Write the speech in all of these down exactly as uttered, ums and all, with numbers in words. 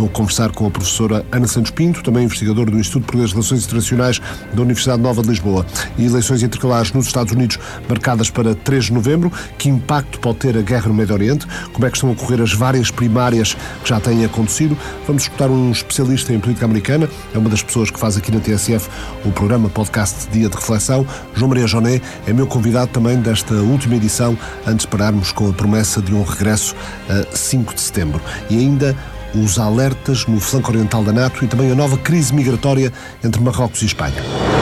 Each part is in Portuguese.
Vou conversar com a professora Ana Santos Pinto, também investigadora do Instituto Português de Relações Internacionais da Universidade Nova de Lisboa. E eleições intercalares nos Estados Unidos marcadas para três de novembro. Que impacto pode ter a guerra no Médio Oriente? Como é que estão a correr as várias primárias que já têm acontecido? Vamos escutar um especialista em política americana, é uma das pessoas que faz aqui na T S F o programa podcast Dia de Reflexão. João Maria Joné é meu convidado também desta última edição, antes de pararmos com a promessa de um regresso a cinco de setembro. E ainda os alertas no flanco oriental da NATO e também a nova crise migratória entre Marrocos e Espanha.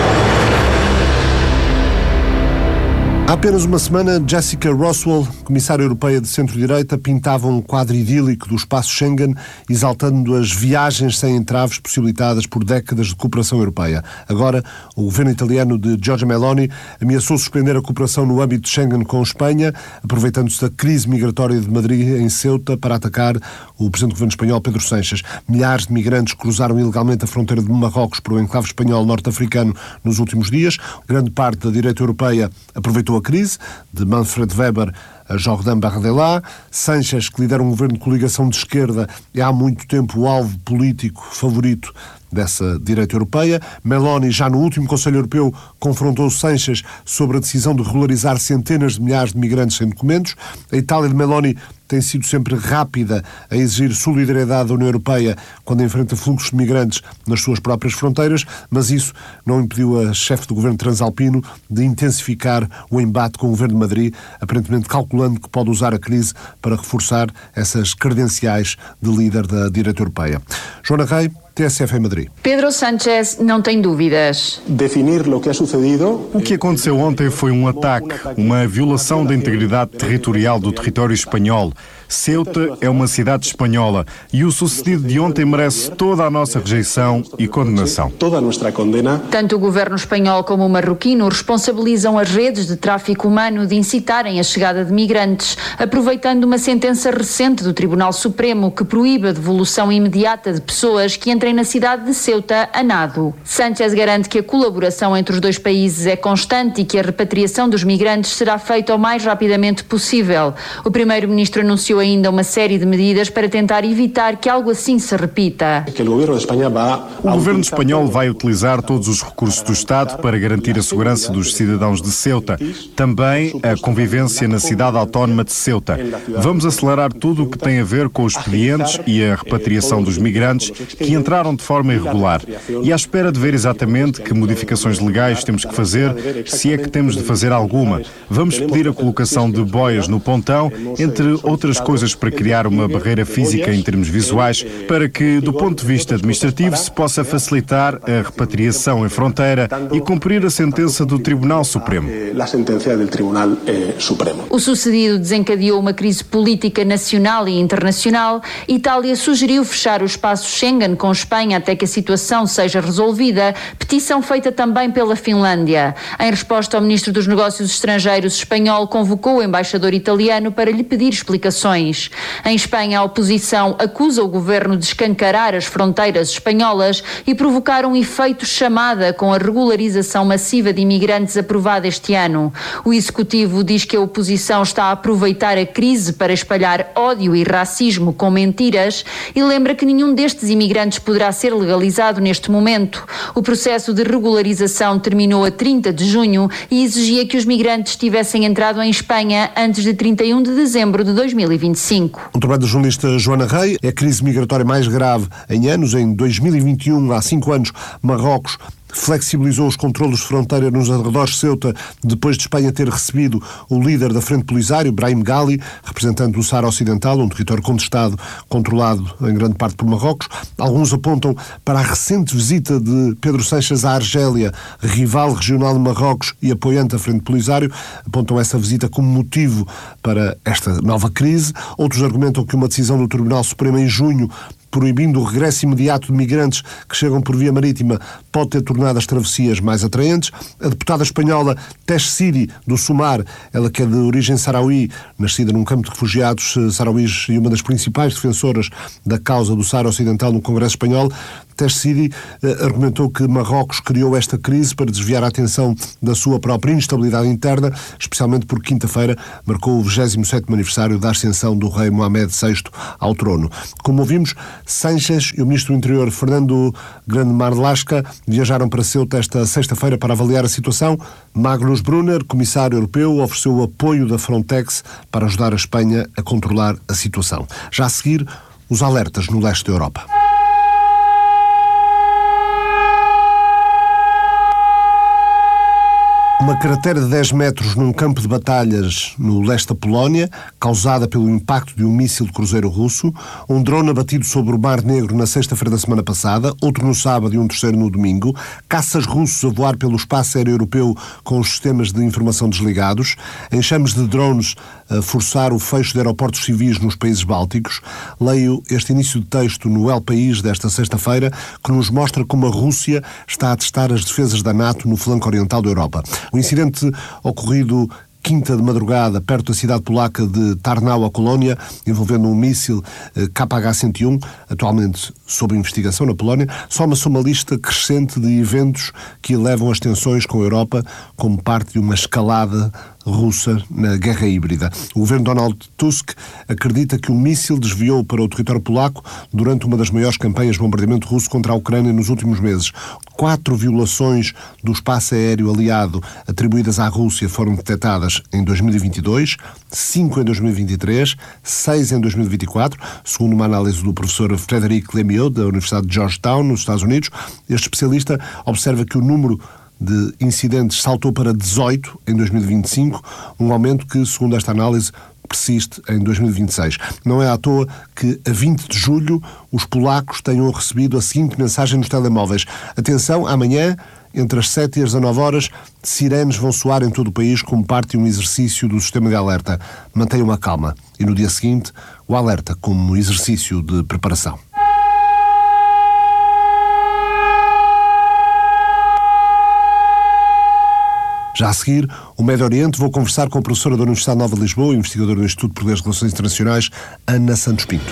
Há apenas uma semana, Jessica Roswell, comissária europeia de centro-direita, pintava um quadro idílico do espaço Schengen, exaltando as viagens sem entraves possibilitadas por décadas de cooperação europeia. Agora, o governo italiano de Giorgia Meloni ameaçou suspender a cooperação no âmbito de Schengen com Espanha, aproveitando-se da crise migratória de Madrid em Ceuta para atacar o presidente do governo espanhol, Pedro Sánchez. Milhares de migrantes cruzaram ilegalmente a fronteira de Marrocos para o enclave espanhol norte-africano nos últimos dias. Grande parte da direita europeia aproveitou a crise, de Manfred Weber a Jordan Bardella. Sánchez, que lidera um governo de coligação de esquerda, é há muito tempo o alvo político favorito dessa direita europeia. Meloni, já no último Conselho Europeu, confrontou Sánchez sobre a decisão de regularizar centenas de milhares de migrantes sem documentos. A Itália de Meloni tem sido sempre rápida a exigir solidariedade da União Europeia quando enfrenta fluxos de migrantes nas suas próprias fronteiras, mas isso não impediu a chefe do governo transalpino de intensificar o embate com o governo de Madrid, aparentemente calculando que pode usar a crise para reforçar essas credenciais de líder da direita europeia. Joana Rei, T S F em Madrid. Pedro Sánchez não tem dúvidas. Definir o que ha sucedido. O que aconteceu ontem foi um ataque, uma violação da integridade territorial do território espanhol. Ceuta é uma cidade espanhola e o sucedido de ontem merece toda a nossa rejeição e condenação. Toda a nossa condena. Tanto o governo espanhol como o marroquino responsabilizam as redes de tráfico humano de incitarem a chegada de migrantes, aproveitando uma sentença recente do Tribunal Supremo que proíbe a devolução imediata de pessoas que entrem na cidade de Ceuta a nado. Sánchez garante que a colaboração entre os dois países é constante e que a repatriação dos migrantes será feita o mais rapidamente possível. O primeiro-ministro anunciou ainda uma série de medidas para tentar evitar que algo assim se repita. O governo espanhol vai utilizar todos os recursos do Estado para garantir a segurança dos cidadãos de Ceuta, também a convivência na cidade autónoma de Ceuta. Vamos acelerar tudo o que tem a ver com os expedientes e a repatriação dos migrantes que entraram de forma irregular. E à espera de ver exatamente que modificações legais temos que fazer, se é que temos de fazer alguma. Vamos pedir a colocação de boias no pontão, entre outras coisas, para criar uma barreira física em termos visuais, para que, do ponto de vista administrativo, se possa facilitar a repatriação em fronteira e cumprir a sentença do Tribunal Supremo. O sucedido desencadeou uma crise política nacional e internacional. Itália sugeriu fechar o espaço Schengen com Espanha até que a situação seja resolvida, petição feita também pela Finlândia. Em resposta, o ministro dos Negócios Estrangeiros espanhol convocou o embaixador italiano para lhe pedir explicações. Em Espanha, a oposição acusa o governo de escancarar as fronteiras espanholas e provocar um efeito chamada com a regularização massiva de imigrantes aprovada este ano. O executivo diz que a oposição está a aproveitar a crise para espalhar ódio e racismo com mentiras e lembra que nenhum destes imigrantes poderá ser legalizado neste momento. O processo de regularização terminou a trinta de junho e exigia que os migrantes tivessem entrado em Espanha antes de trinta e um de dezembro de dois mil e vinte e cinco. O trabalho da jornalista Joana Rei é a crise migratória mais grave em anos. Em dois mil e vinte e um, há cinco anos, Marrocos flexibilizou os controlos de fronteira nos arredores de Ceuta, depois de Espanha ter recebido o líder da Frente Polisário, Brahim Ghali, representante do Saara Ocidental, um território contestado, controlado em grande parte por Marrocos. Alguns apontam para a recente visita de Pedro Sánchez à Argélia, rival regional de Marrocos e apoiante da Frente Polisário. Apontam essa visita como motivo para esta nova crise. Outros argumentam que uma decisão do Tribunal Supremo em junho proibindo o regresso imediato de migrantes que chegam por via marítima, pode ter tornado as travessias mais atraentes. A deputada espanhola Tesh Sidi, do Sumar, ela que é de origem sarauí, nascida num campo de refugiados sarauís e uma das principais defensoras da causa do Saara Ocidental no Congresso Espanhol, Tesh Sidi argumentou que Marrocos criou esta crise para desviar a atenção da sua própria instabilidade interna, especialmente porque quinta-feira marcou o vigésimo sétimo aniversário da ascensão do rei Mohamed sexto ao trono. Como ouvimos, Sánchez e o ministro do Interior Fernando Grande-Marlaska viajaram para Ceuta esta sexta-feira para avaliar a situação. Magnus Brunner, comissário europeu, ofereceu o apoio da Frontex para ajudar a Espanha a controlar a situação. Já a seguir, os alertas no leste da Europa. Uma cratera de dez metros num campo de batalhas no leste da Polónia, causada pelo impacto de um míssil de cruzeiro russo, um drone abatido sobre o Mar Negro na sexta-feira da semana passada, outro no sábado e um terceiro no domingo, caças russos a voar pelo espaço aéreo europeu com os sistemas de informação desligados, enxames de drones a forçar o fecho de aeroportos civis nos países bálticos. Leio este início de texto no El País desta sexta-feira, que nos mostra como a Rússia está a testar as defesas da NATO no flanco oriental da Europa. O incidente ocorrido quinta de madrugada, perto da cidade polaca de Tarnów, a Colónia, envolvendo um míssil K H cento e um, atualmente sob investigação na Polónia, soma-se uma lista crescente de eventos que elevam as tensões com a Europa como parte de uma escalada russa na guerra híbrida. O governo Donald Tusk acredita que o míssil desviou para o território polaco durante uma das maiores campanhas de bombardeamento russo contra a Ucrânia nos últimos meses. Quatro violações do espaço aéreo aliado atribuídas à Rússia foram detectadas em dois mil e vinte e dois, cinco em dois mil e vinte e três, seis em dois mil e vinte e quatro, segundo uma análise do professor Frédéric Lemieux, da Universidade de Georgetown, nos Estados Unidos. Este especialista observa que o número de incidentes saltou para dezoito em dois mil e vinte e cinco, um aumento que, segundo esta análise, persiste em dois mil e vinte e seis. Não é à toa que, a vinte de julho, os polacos tenham recebido a seguinte mensagem nos telemóveis: atenção, amanhã, entre as sete e as dezanove horas, sirenes vão soar em todo o país como parte de um exercício do sistema de alerta. Mantenham a calma. E no dia seguinte, o alerta como exercício de preparação. Já a seguir, o Médio Oriente, vou conversar com a professora da Universidade Nova de Lisboa, investigadora do Instituto Português de Relações Internacionais, Ana Santos Pinto.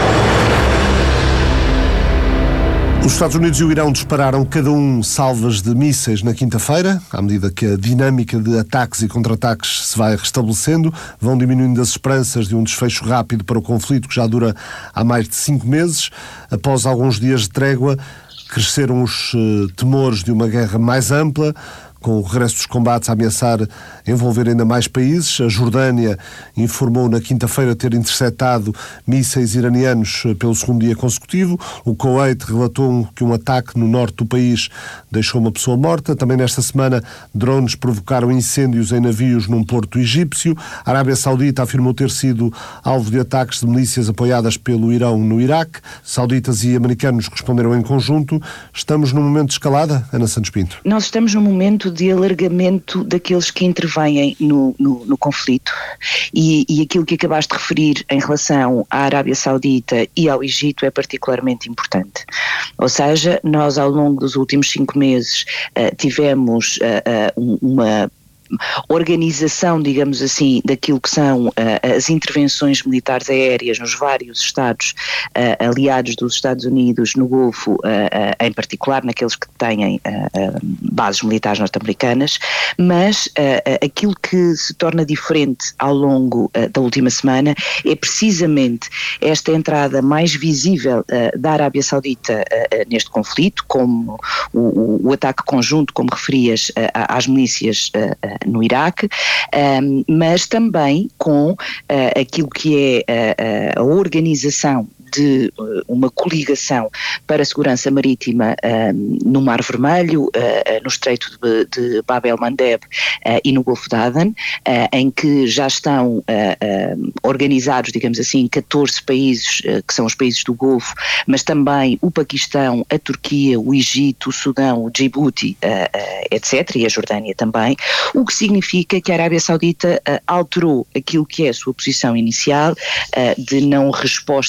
Os Estados Unidos e o Irão dispararam cada um salvas de mísseis na quinta-feira. À medida que a dinâmica de ataques e contra-ataques se vai restabelecendo, vão diminuindo as esperanças de um desfecho rápido para o conflito que já dura há mais de cinco meses. Após alguns dias de trégua, cresceram os uh, temores de uma guerra mais ampla, com o regresso dos combates a ameaçar envolver ainda mais países. A Jordânia informou na quinta-feira ter interceptado mísseis iranianos pelo segundo dia consecutivo. O Kuwait relatou que um ataque no norte do país deixou uma pessoa morta. Também nesta semana, drones provocaram incêndios em navios num porto egípcio. A Arábia Saudita afirmou ter sido alvo de ataques de milícias apoiadas pelo Irão no Iraque. Sauditas e americanos responderam em conjunto. Estamos num momento de escalada, Ana Santos Pinto? Nós estamos num momento de alargamento daqueles que intervêm no, no, no conflito e, e aquilo que acabaste de referir em relação à Arábia Saudita e ao Egito é particularmente importante. Ou seja, nós ao longo dos últimos cinco meses uh, tivemos uh, uh, uma organização, digamos assim, daquilo que são uh, as intervenções militares aéreas nos vários estados uh, aliados dos Estados Unidos no Golfo, uh, uh, em particular naqueles que têm uh, uh, bases militares norte-americanas, mas uh, uh, aquilo que se torna diferente ao longo uh, da última semana é precisamente esta entrada mais visível uh, da Arábia Saudita uh, uh, neste conflito, como o, o, o ataque conjunto, como referias, uh, às milícias uh, no Iraque, um, mas também com uh, aquilo que é uh, a organização de uh, uma coligação para a segurança marítima uh, no Mar Vermelho, uh, uh, no Estreito de, de Bab el-Mandeb uh, e no Golfo de Aden, uh, em que já estão uh, uh, organizados, digamos assim, catorze países, uh, que são os países do Golfo, mas também o Paquistão, a Turquia, o Egito, o Sudão, o Djibouti, uh, uh, etcétera, e a Jordânia também, o que significa que a Arábia Saudita uh, alterou aquilo que é a sua posição inicial uh, de não resposta direta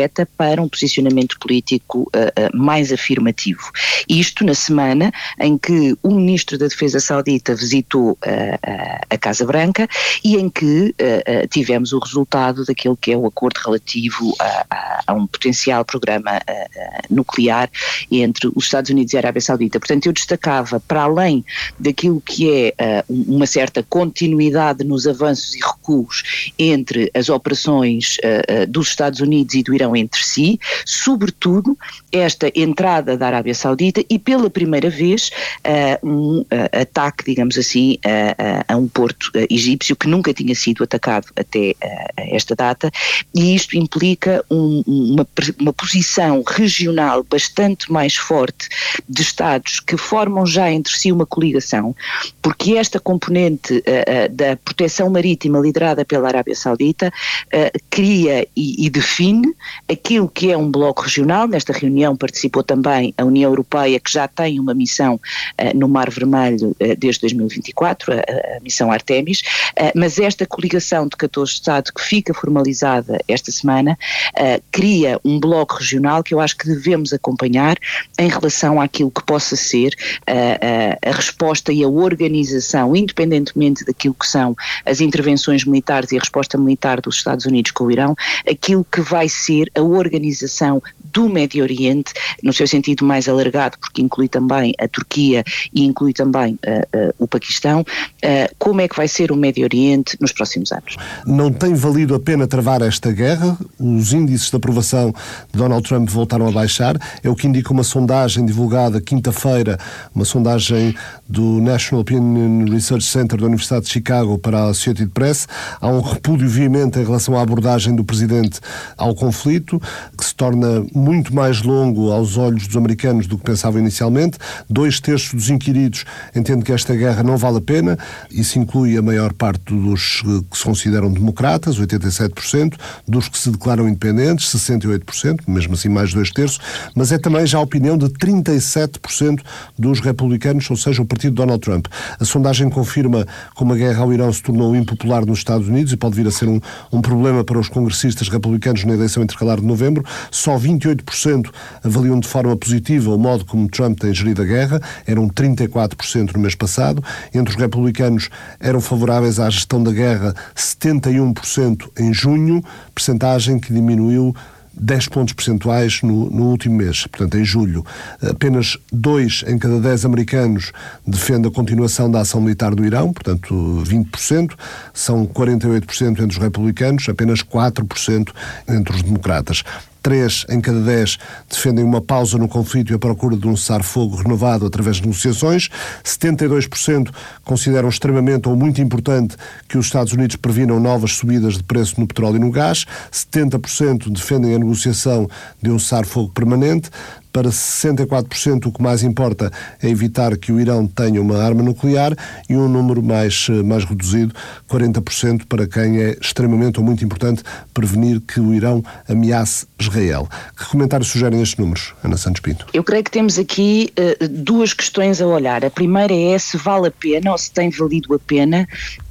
direta para um posicionamento político uh, uh, mais afirmativo. Isto na semana em que o Ministro da Defesa saudita visitou uh, uh, a Casa Branca e em que uh, uh, tivemos o resultado daquele que é o acordo relativo a, a, a um potencial programa uh, uh, nuclear entre os Estados Unidos e a Arábia Saudita. Portanto, eu destacava, para além daquilo que é uh, uma certa continuidade nos avanços e recuos entre as operações uh, uh, dos Estados Unidos e do Irão entre si, sobretudo esta entrada da Arábia Saudita e pela primeira vez uh, um uh, ataque, digamos assim, uh, uh, a um porto uh, egípcio que nunca tinha sido atacado até uh, esta data, e isto implica um, uma, uma posição regional bastante mais forte de Estados que formam já entre si uma coligação, porque esta componente uh, uh, da proteção marítima liderada pela Arábia Saudita uh, cria e, e define aquilo que é um bloco regional. Nesta reunião participou também a União Europeia, que já tem uma missão uh, no Mar Vermelho uh, desde dois mil e vinte e quatro, a, a missão Artemis, uh, mas esta coligação de catorze Estados que fica formalizada esta semana uh, cria um bloco regional que eu acho que devemos acompanhar em relação àquilo que possa ser uh, uh, a resposta e a organização, independentemente daquilo que são as intervenções militares e a resposta militar dos Estados Unidos com o Irão, aquilo que vai ser a organização do Médio Oriente, no seu sentido mais alargado, porque inclui também a Turquia e inclui também uh, uh, o Paquistão, uh, como é que vai ser o Médio Oriente nos próximos anos. Não tem valido a pena travar esta guerra? Os índices de aprovação de Donald Trump voltaram a baixar, é o que indica uma sondagem divulgada quinta-feira, uma sondagem do National Opinion Research Center da Universidade de Chicago para a Associated Press. Há um repúdio veemente em relação à abordagem do Presidente ao conflito, que se torna muito mais longo aos olhos dos americanos do que pensavam inicialmente. Dois terços dos inquiridos entendem que esta guerra não vale a pena. Isso inclui a maior parte dos que se consideram democratas, oitenta e sete por cento, dos que se declaram independentes, sessenta e oito por cento, mesmo assim mais dois terços, mas é também já a opinião de trinta e sete por cento dos republicanos, ou seja, o partido de Donald Trump. A sondagem confirma como a guerra ao Irão se tornou impopular nos Estados Unidos e pode vir a ser um, um problema para os congressistas republicanos na eleição intercalar de novembro. Só vinte e oito por cento avaliam de forma positiva o modo como Trump tem gerido a guerra, eram trinta e quatro por cento no mês passado. Entre os republicanos eram favoráveis à gestão da guerra setenta e um por cento em junho, percentagem que diminuiu dez pontos percentuais no, no último mês, portanto em julho. Apenas dois em cada dez americanos defendem a continuação da ação militar do Irão, portanto vinte por cento, são quarenta e oito por cento entre os republicanos, apenas quatro por cento entre os democratas. Três em cada dez defendem uma pausa no conflito e a procura de um cessar-fogo renovado através de negociações. setenta e dois por cento consideram extremamente ou muito importante que os Estados Unidos previnam novas subidas de preço no petróleo e no gás. setenta por cento defendem a negociação de um cessar-fogo permanente. Para sessenta e quatro por cento o que mais importa é evitar que o Irão tenha uma arma nuclear, e um número mais, mais reduzido, quarenta por cento, para quem é extremamente ou muito importante prevenir que o Irão ameace Israel. Que comentários sugerem estes números, Ana Santos Pinto? Eu creio que temos aqui uh, duas questões a olhar. A primeira é se vale a pena ou se tem valido a pena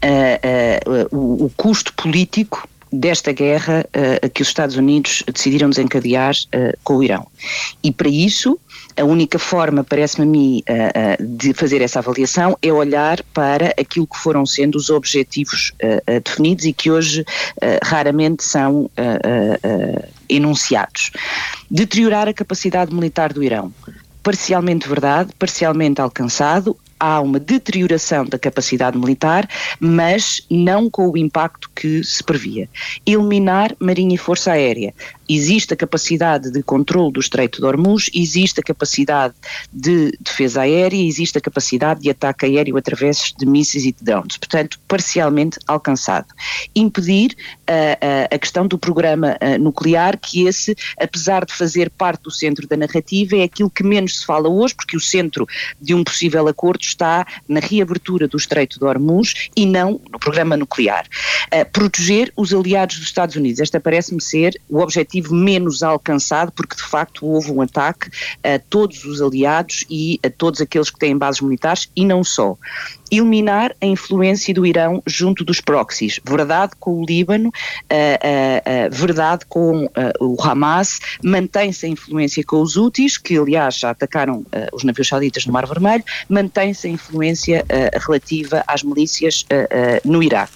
uh, uh, uh, o, o custo político desta guerra uh, que os Estados Unidos decidiram desencadear uh, com o Irão. E para isso, a única forma, parece-me a mim, uh, uh, de fazer essa avaliação é olhar para aquilo que foram sendo os objetivos uh, uh, definidos e que hoje uh, raramente são uh, uh, uh, enunciados. Deteriorar a capacidade militar do Irão. Parcialmente verdade, parcialmente alcançado. Há uma deterioração da capacidade militar, mas não com o impacto que se previa. Eliminar Marinha e Força Aérea. Existe a capacidade de controle do Estreito de Hormuz, existe a capacidade de defesa aérea, existe a capacidade de ataque aéreo através de mísseis e de drones. Portanto, parcialmente alcançado. Impedir uh, uh, a questão do programa uh, nuclear, que esse, apesar de fazer parte do centro da narrativa, é aquilo que menos se fala hoje, porque o centro de um possível acordo está na reabertura do Estreito de Hormuz e não no programa nuclear. Uh, proteger os aliados dos Estados Unidos. Esta parece-me ser o objetivo menos alcançado, porque de facto houve um ataque a todos os aliados e a todos aqueles que têm bases militares, e não só. eliminar a influência do Irão junto dos proxies, verdade com o Líbano, uh, uh, uh, verdade com uh, o Hamas, mantém-se a influência com os Houthis, que aliás já atacaram uh, os navios sauditas no Mar Vermelho, mantém-se a influência uh, relativa às milícias uh, uh, no Iraque.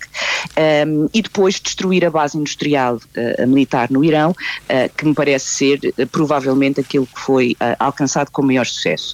Um, e depois destruir a base industrial uh, militar no Irão, uh, que me parece ser uh, provavelmente aquilo que foi uh, alcançado com maior sucesso.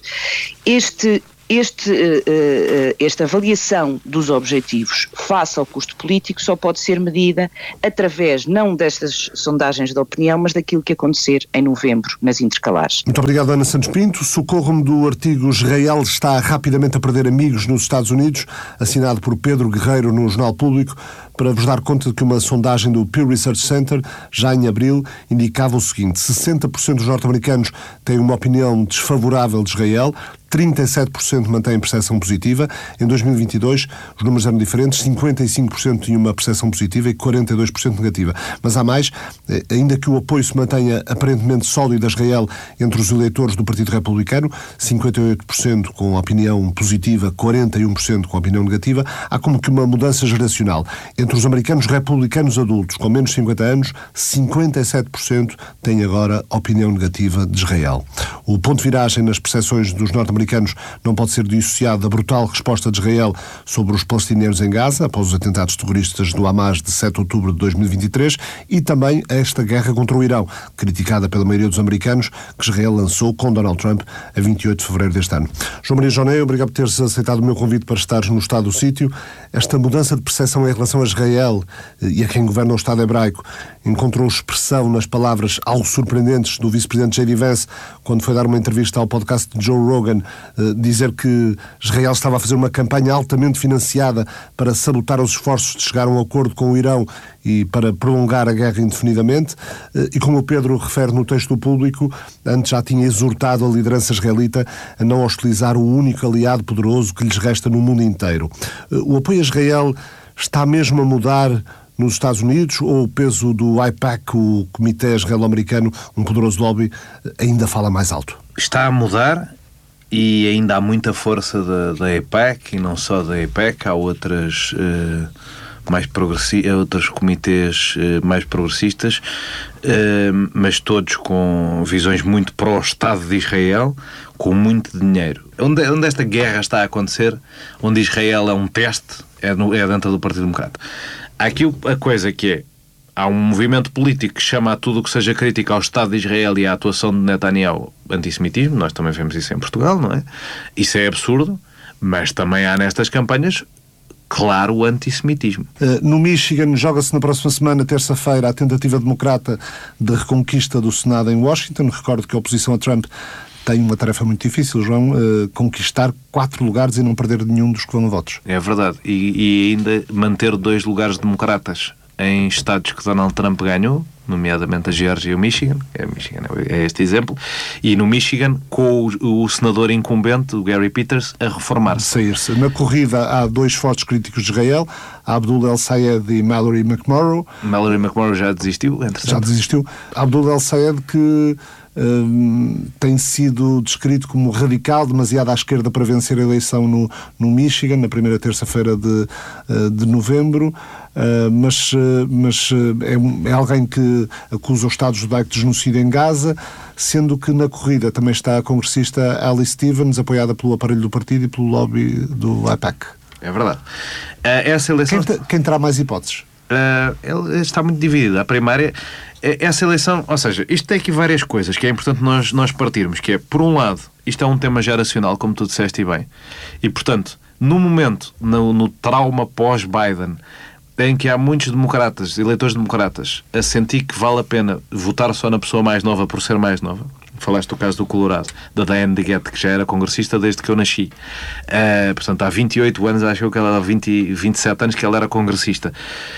Este Este, uh, uh, esta avaliação dos objetivos face ao custo político só pode ser medida através não destas sondagens de opinião, mas daquilo que acontecer em novembro nas intercalares. Muito obrigado, Ana Santos Pinto. Socorro-me do artigo Israel está rapidamente a perder amigos nos Estados Unidos, assinado por Pedro Guerreiro no Jornal Público, para vos dar conta de que uma sondagem do Pew Research Center, já em abril, indicava o seguinte: sessenta por cento dos norte-americanos têm uma opinião desfavorável de Israel, trinta e sete por cento mantêm percepção positiva. Em dois mil e vinte e dois, os números eram diferentes, cinquenta e cinco por cento tinham uma percepção positiva e quarenta e dois por cento negativa. Mas há mais, ainda que o apoio se mantenha aparentemente sólido a Israel entre os eleitores do Partido Republicano, cinquenta e oito por cento com opinião positiva, quarenta e um por cento com opinião negativa, há como que uma mudança geracional. Entre os americanos republicanos adultos com menos de cinquenta anos, cinquenta e sete por cento têm agora opinião negativa de Israel. O ponto de viragem nas percepções dos norte-americanos não pode ser dissociado da brutal resposta de Israel sobre os palestinianos em Gaza, após os atentados terroristas do Hamas de sete de outubro de dois mil e vinte e três, e também esta guerra contra o Irão, criticada pela maioria dos americanos, que Israel lançou com Donald Trump a vinte e oito de fevereiro deste ano. João Maria Joné, obrigado por teres aceitado o meu convite para estares no Estado do Sítio. Esta mudança de percepção em relação a Israel e a quem governa o Estado hebraico encontrou expressão nas palavras algo surpreendentes do vice-presidente J D Vance, quando foi dar uma entrevista ao podcast de Joe Rogan, dizer que Israel estava a fazer uma campanha altamente financiada para sabotar os esforços de chegar a um acordo com o Irão e para prolongar a guerra indefinidamente. E como o Pedro refere no texto do Público, antes já tinha exortado a liderança israelita a não hostilizar o único aliado poderoso que lhes resta no mundo inteiro. O apoio a Israel está mesmo a mudar nos Estados Unidos, ou o peso do AIPAC, o Comitê Israelo-Americano, um poderoso lobby, ainda fala mais alto? Está a mudar e ainda há muita força da, da AIPAC, e não só da AIPAC, há outras, uh, mais progressi- outros comitês uh, mais progressistas, uh, mas todos com visões muito pró-Estado de Israel, com muito dinheiro. Onde, onde esta guerra está a acontecer, onde Israel é um teste, é, no, é dentro do Partido Democrata. Há aqui a coisa que é, há um movimento político que chama a tudo o que seja crítica ao Estado de Israel e à atuação de Netanyahu antissemitismo. Nós também vemos isso em Portugal, não é? Isso é absurdo, mas também há nestas campanhas, claro, o antissemitismo. Uh, no Michigan joga-se na próxima semana, terça-feira, a tentativa democrata de reconquista do Senado em Washington. Recordo que a oposição a Trump tem uma tarefa muito difícil, João, uh, conquistar quatro lugares e não perder nenhum dos que vão a votos. É verdade. E, e ainda manter dois lugares democratas em estados que Donald Trump ganhou, nomeadamente a Geórgia e o Michigan. É, Michigan é este exemplo. E no Michigan, com o, o senador incumbente, o Gary Peters, a reformar-se. Sair-se. Na corrida há dois fortes críticos de Israel, Abdul El-Sayed e Mallory McMorrow. Mallory McMorrow já desistiu, entretanto. Já desistiu. Abdul El-Sayed, que Uh, tem sido descrito como radical, demasiado à esquerda para vencer a eleição no, no Michigan, na primeira terça-feira de, uh, de novembro, uh, mas, uh, mas uh, é, é alguém que acusa o Estado judaico de genocídio em Gaza, sendo que na corrida também está a congressista Alice Stevens, apoiada pelo aparelho do partido e pelo lobby do AIPAC. É verdade. Uh, essa eleição... Quem, quem terá mais hipóteses? Uh, ele está muito dividida. A primária, essa eleição, ou seja, isto tem aqui várias coisas que é importante nós, nós partirmos, que é, por um lado, isto é um tema geracional, como tu disseste bem, e portanto, no momento, no, no trauma pós-Biden, em que há muitos democratas, eleitores democratas, a sentir que vale a pena votar só na pessoa mais nova por ser mais nova. Falaste do caso do Colorado, da Diane DeGette, que já era congressista desde que eu nasci. Uh, portanto, há vinte e oito anos, acho que ela há vinte, vinte e sete anos que ela era congressista.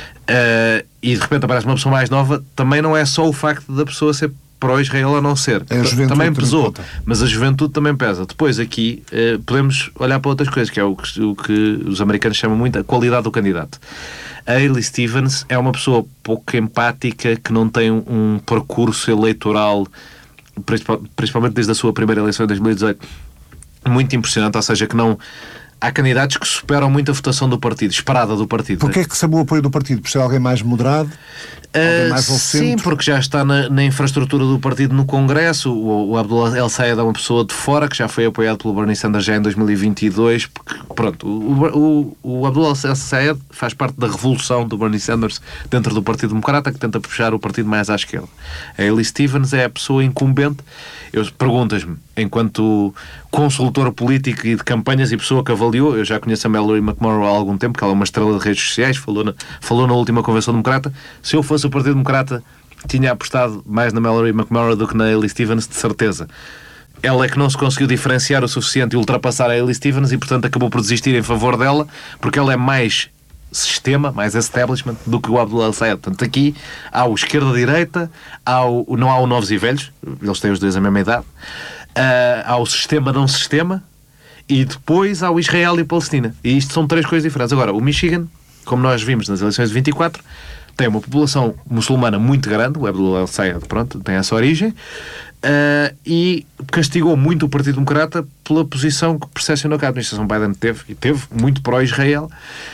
Uh, e de repente aparece uma pessoa mais nova. Também não é só o facto da pessoa ser pró-Israel ou não ser. É, também pesou, mas a juventude também pesa. Depois aqui uh, podemos olhar para outras coisas, que é o que, o que os americanos chamam muito a qualidade do candidato. A Hailey Stevens é uma pessoa pouco empática, que não tem um, um percurso eleitoral, principalmente desde a sua primeira eleição em dois mil e dezoito, muito impressionante, ou seja, que não, há candidatos que superam muito a votação do partido, esperada do partido. Porquê é que sabe o apoio do partido? Por ser alguém mais moderado? Uh, mais ao sim, centro? Porque já está na, na infraestrutura do partido no Congresso. O, o Abdullah El Sayed é uma pessoa de fora que já foi apoiado pelo Bernie Sanders já em dois mil e vinte e dois. Porque, pronto, o, o, o Abdullah El Sayed faz parte da revolução do Bernie Sanders dentro do Partido Democrata, que tenta puxar o partido mais à esquerda. A Ellie Stephens é a pessoa incumbente. Eu perguntas-me, enquanto consultor político e de campanhas e pessoa que avaliou, eu já conheço a Mallory McMorrow há algum tempo, que ela é uma estrela de redes sociais, falou na, falou na última Convenção Democrata. Se eu fosse o Partido Democrata, tinha apostado mais na Mallory McMorrow do que na Ellie Stephens, de certeza. Ela é que não se conseguiu diferenciar o suficiente e ultrapassar a Ellie Stephens e, portanto, acabou por desistir em favor dela, porque ela é mais sistema, mais establishment do que o Abdullah El Sayed. Portanto, aqui há o esquerda-direita, há o, não há o novos e velhos, eles têm os dois a mesma idade, uh, há o sistema não sistema e depois há o Israel e a Palestina. E isto são três coisas diferentes. Agora, o Michigan, como nós vimos nas eleições de vinte e quatro, tem uma população muçulmana muito grande, o Abdullah El Sayed, pronto, tem essa origem, uh, e castigou muito o Partido Democrata pela posição que percepcionou que a administração Biden teve, e teve muito pró-Israel,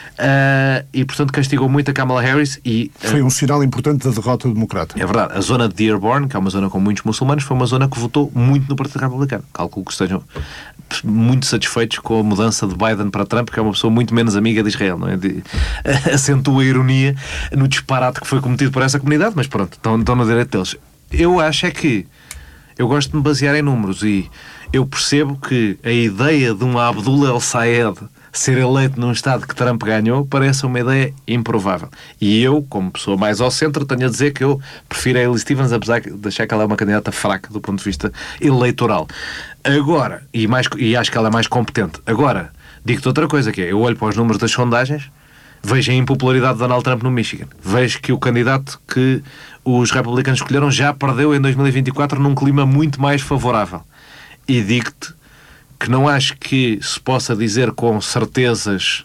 uh, e portanto castigou muito a Kamala Harris. E uh, foi um sinal importante da derrota democrata. É verdade. A zona de Dearborn, que é uma zona com muitos muçulmanos, foi uma zona que votou muito no Partido Republicano. Calculo que estejam muito satisfeitos com a mudança de Biden para Trump, que é uma pessoa muito menos amiga de Israel, não é? De, acentua a ironia no disparate que foi cometido por essa comunidade, mas pronto, estão, estão no direito deles. Eu acho é que eu gosto de me basear em números e eu percebo que a ideia de um Abdullah El Sayed ser eleito num estado que Trump ganhou parece uma ideia improvável. E eu, como pessoa mais ao centro, tenho a dizer que eu prefiro a Ellie Stephens, apesar de achar que ela é uma candidata fraca do ponto de vista eleitoral. Agora, e, mais, e acho que ela é mais competente. Agora, digo-te outra coisa, que é, eu olho para os números das sondagens, vejo a impopularidade de Donald Trump no Michigan. Vejo que o candidato que os republicanos escolheram já perdeu em dois mil e vinte e quatro num clima muito mais favorável. E digo-te que não acho que se possa dizer com certezas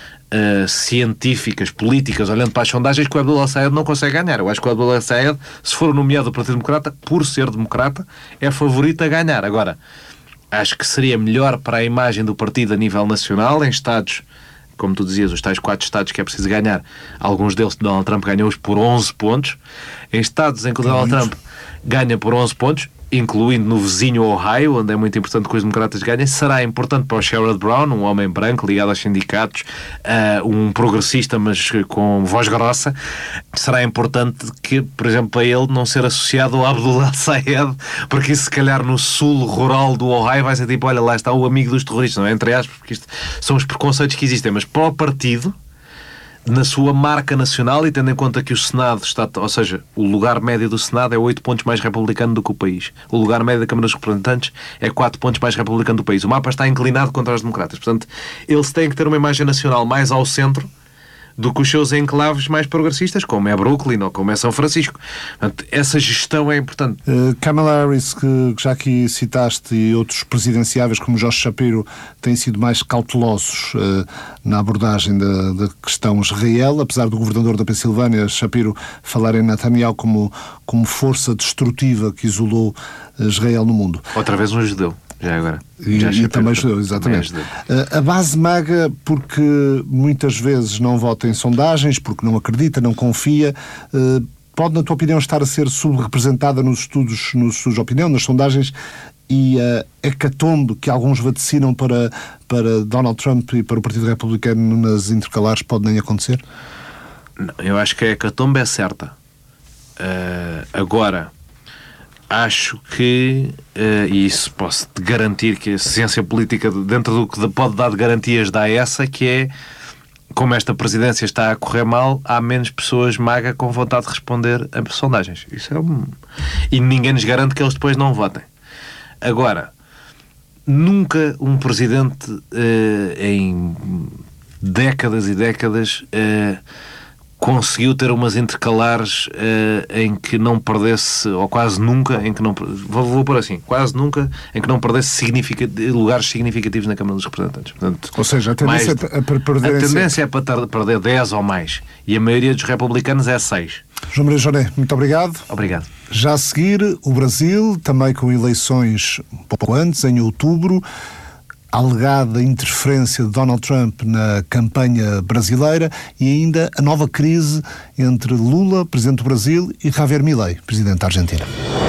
uh, científicas, políticas, olhando para as sondagens, que o Abdullah El Sayed não consegue ganhar. Eu acho que o Abdullah El Sayed, se for nomeado do Partido Democrata, por ser democrata, é favorito a ganhar. Agora, acho que seria melhor para a imagem do partido a nível nacional, em estados, como tu dizias, os tais quatro estados que é preciso ganhar, alguns deles Donald Trump ganhou-os por onze pontos, em estados em que o Donald Trump ganha por onze pontos, incluindo no vizinho Ohio, onde é muito importante que os democratas ganhem, será importante para o Sherrod Brown, um homem branco ligado aos sindicatos, uh, um progressista mas com voz grossa, será importante que, por exemplo, para ele não ser associado ao Abdullah El Sayed, porque isso se calhar no sul rural do Ohio vai ser tipo, olha, lá está o amigo dos terroristas, não é? Entre aspas, porque isto são os preconceitos que existem, mas para o partido, na sua marca nacional, e tendo em conta que o Senado está, ou seja, o lugar médio do Senado é oito pontos mais republicano do que o país. O lugar médio da Câmara dos Representantes é quatro pontos mais republicano do país. O mapa está inclinado contra os democratas. Portanto, eles têm que ter uma imagem nacional mais ao centro do que os seus enclaves mais progressistas, como é Brooklyn ou como é São Francisco. Portanto, essa gestão é importante. Uh, Kamala Harris, que já aqui citaste, e outros presidenciáveis como Josh Shapiro têm sido mais cautelosos uh, na abordagem da, da questão Israel, apesar do governador da Pensilvânia, Shapiro, falar em Netanyahu como, como força destrutiva que isolou Israel no mundo. Outra vez um judeu. Já agora. E, Já e também judeu, exatamente. Também a base MAGA, porque muitas vezes não vota em sondagens, porque não acredita, não confia, pode, na tua opinião, estar a ser subrepresentada nos estudos, nos estudos de opinião, nas sondagens, e a hecatombe que alguns vaticinam para, para Donald Trump e para o Partido Republicano nas intercalares pode nem acontecer? Não, eu acho que a hecatombe é certa. Uh, agora... Acho que, uh, e isso posso te garantir que a ciência política, dentro do que pode dar de garantias, dá essa, que é, como esta presidência está a correr mal, há menos pessoas maga com vontade de responder a sondagens. Isso é um... E ninguém nos garante que eles depois não votem. Agora, nunca um presidente uh, em décadas e décadas... Uh, conseguiu ter umas intercalares uh, em que não perdesse, ou quase nunca, em que não, vou, vou pôr assim, quase nunca, em que não perdesse significa, lugares significativos na Câmara dos Representantes. Portanto, ou seja, a tendência, mais, é para perder a tendência é para tar, perder dez ou mais, e a maioria dos republicanos é seis. João Maria Joné, muito obrigado. Obrigado. Já a seguir, o Brasil, também com eleições um pouco antes, em outubro. a alegada interferência de Donald Trump na campanha brasileira e ainda a nova crise entre Lula, presidente do Brasil, e Javier Milei, presidente da Argentina.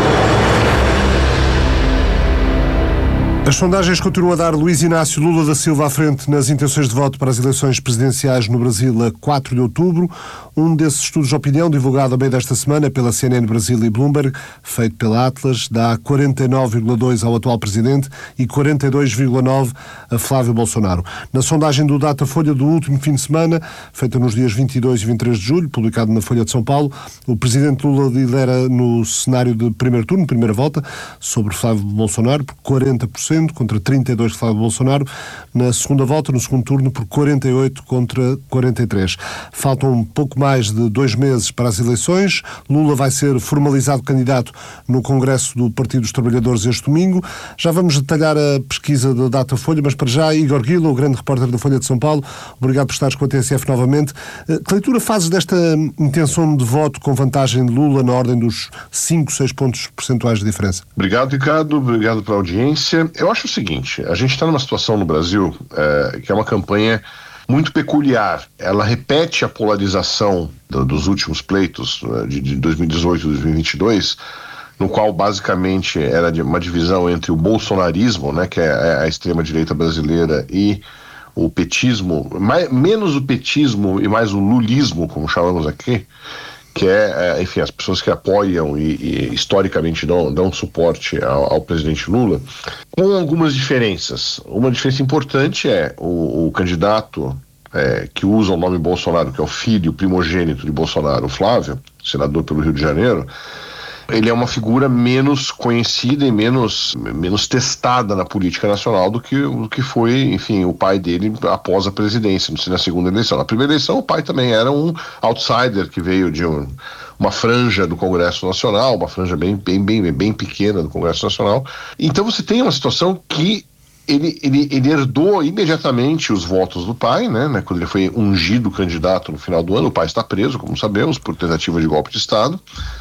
As sondagens continuam a dar Luiz Inácio Lula da Silva à frente nas intenções de voto para as eleições presidenciais no Brasil a quatro de outubro. Um desses estudos de opinião, divulgado a meio desta semana pela C N N Brasil e Bloomberg, feito pela Atlas, dá quarenta e nove vírgula dois ao atual presidente e quarenta e dois vírgula nove a Flávio Bolsonaro. Na sondagem do Datafolha do último fim de semana, feita nos dias vinte e dois e vinte e três de julho, publicado na Folha de São Paulo, o presidente Lula lidera no cenário de primeiro turno, primeira volta, sobre Flávio Bolsonaro, por quarenta por cento contra trinta e dois por cento de Flávio Bolsonaro. Na segunda volta, no segundo turno, por quarenta e oito contra quarenta e três. Faltam um pouco mais de dois meses para as eleições. Lula vai ser formalizado candidato no Congresso do Partido dos Trabalhadores este domingo. Já vamos detalhar a pesquisa da Datafolha, mas para já, Igor Guila, o grande repórter da Folha de São Paulo, obrigado por estares com a T S F novamente. Que leitura fazes desta intenção de voto com vantagem de Lula na ordem dos cinco, seis pontos percentuais de diferença? Obrigado, Ricardo. Obrigado pela audiência. Eu acho o seguinte, a gente está numa situação no Brasil é, que é uma campanha muito peculiar. Ela repete a polarização do, dos últimos pleitos de, de dois mil e dezoito e dois mil e vinte e dois, no qual basicamente era uma divisão entre o bolsonarismo, né, que é a extrema-direita brasileira, e o petismo, mais, menos o petismo e mais o lulismo, como chamamos aqui, que é, enfim, as pessoas que apoiam e, e historicamente dão, dão suporte ao, ao presidente Lula, com algumas diferenças. Uma diferença importante é o, o candidato é, que usa o nome Bolsonaro, que é o filho primogênito de Bolsonaro, o Flávio, senador pelo Rio de Janeiro. Ele é uma figura menos conhecida e menos, menos testada na política nacional do que, do que foi, enfim, o pai dele após a presidência, na segunda eleição. Na primeira eleição, o pai também era um outsider que veio de um, uma franja do Congresso Nacional, uma franja bem, bem, bem, bem pequena do Congresso Nacional. Então você tem uma situação que Ele, ele, ele herdou imediatamente os votos do pai, né, né, quando ele foi ungido candidato no final do ano. O pai está preso, como sabemos, por tentativa de golpe de Estado.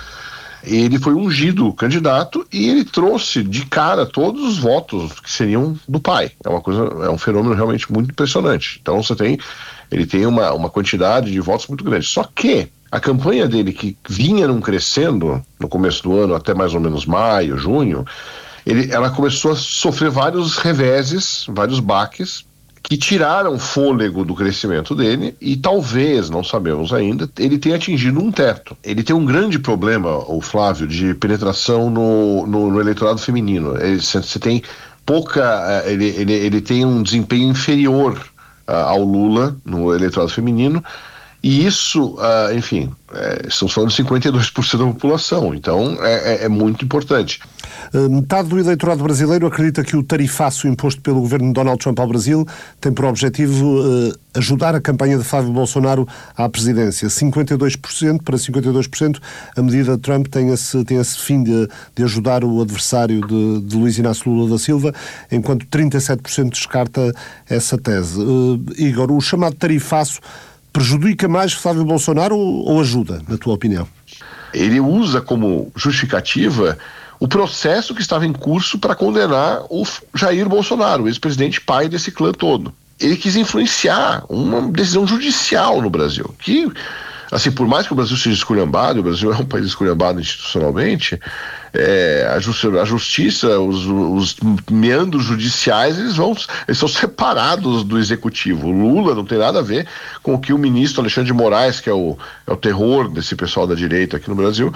Ele foi ungido candidato e ele trouxe de cara todos os votos que seriam do pai. É uma coisa, é um fenômeno realmente muito impressionante. Então você tem, ele tem uma, uma quantidade de votos muito grande. Só que a campanha dele, que vinha não crescendo no começo do ano até mais ou menos maio, junho, ele, ela começou a sofrer vários reveses, vários baques, que tiraram fôlego do crescimento dele e talvez, não sabemos ainda, ele tenha atingido um teto. Ele tem um grande problema, o Flávio, de penetração no, no, no eleitorado feminino. Você tem pouca... Ele, ele, ele tem um desempenho inferior uh, ao Lula no eleitorado feminino. E isso, uh, enfim, é, estamos falando de cinquenta e dois por cento da população, então é, é, é muito importante. Metade do eleitorado brasileiro acredita que o tarifaço imposto pelo governo de Donald Trump ao Brasil tem por objetivo uh, ajudar a campanha de Flávio Bolsonaro à presidência. cinquenta e dois por cento para cinquenta e dois por cento, a medida de Trump tem esse, tem esse fim de, de ajudar o adversário de, de Luiz Inácio Lula da Silva, enquanto trinta e sete por cento descarta essa tese. Uh, Igor, o chamado tarifaço prejudica mais Flávio Bolsonaro ou, ou ajuda, na tua opinião? Ele usa como justificativa o processo que estava em curso para condenar o Jair Bolsonaro, o ex-presidente pai desse clã todo. Ele quis influenciar uma decisão judicial no Brasil, que, assim, por mais que o Brasil seja esculhambado, o Brasil é um país esculhambado institucionalmente, é, a, justi a justiça, os, os meandros judiciais, eles, vão, eles são separados do executivo. O Lula não tem nada a ver com o que o ministro Alexandre de Moraes, que é o, é o terror desse pessoal da direita aqui no Brasil,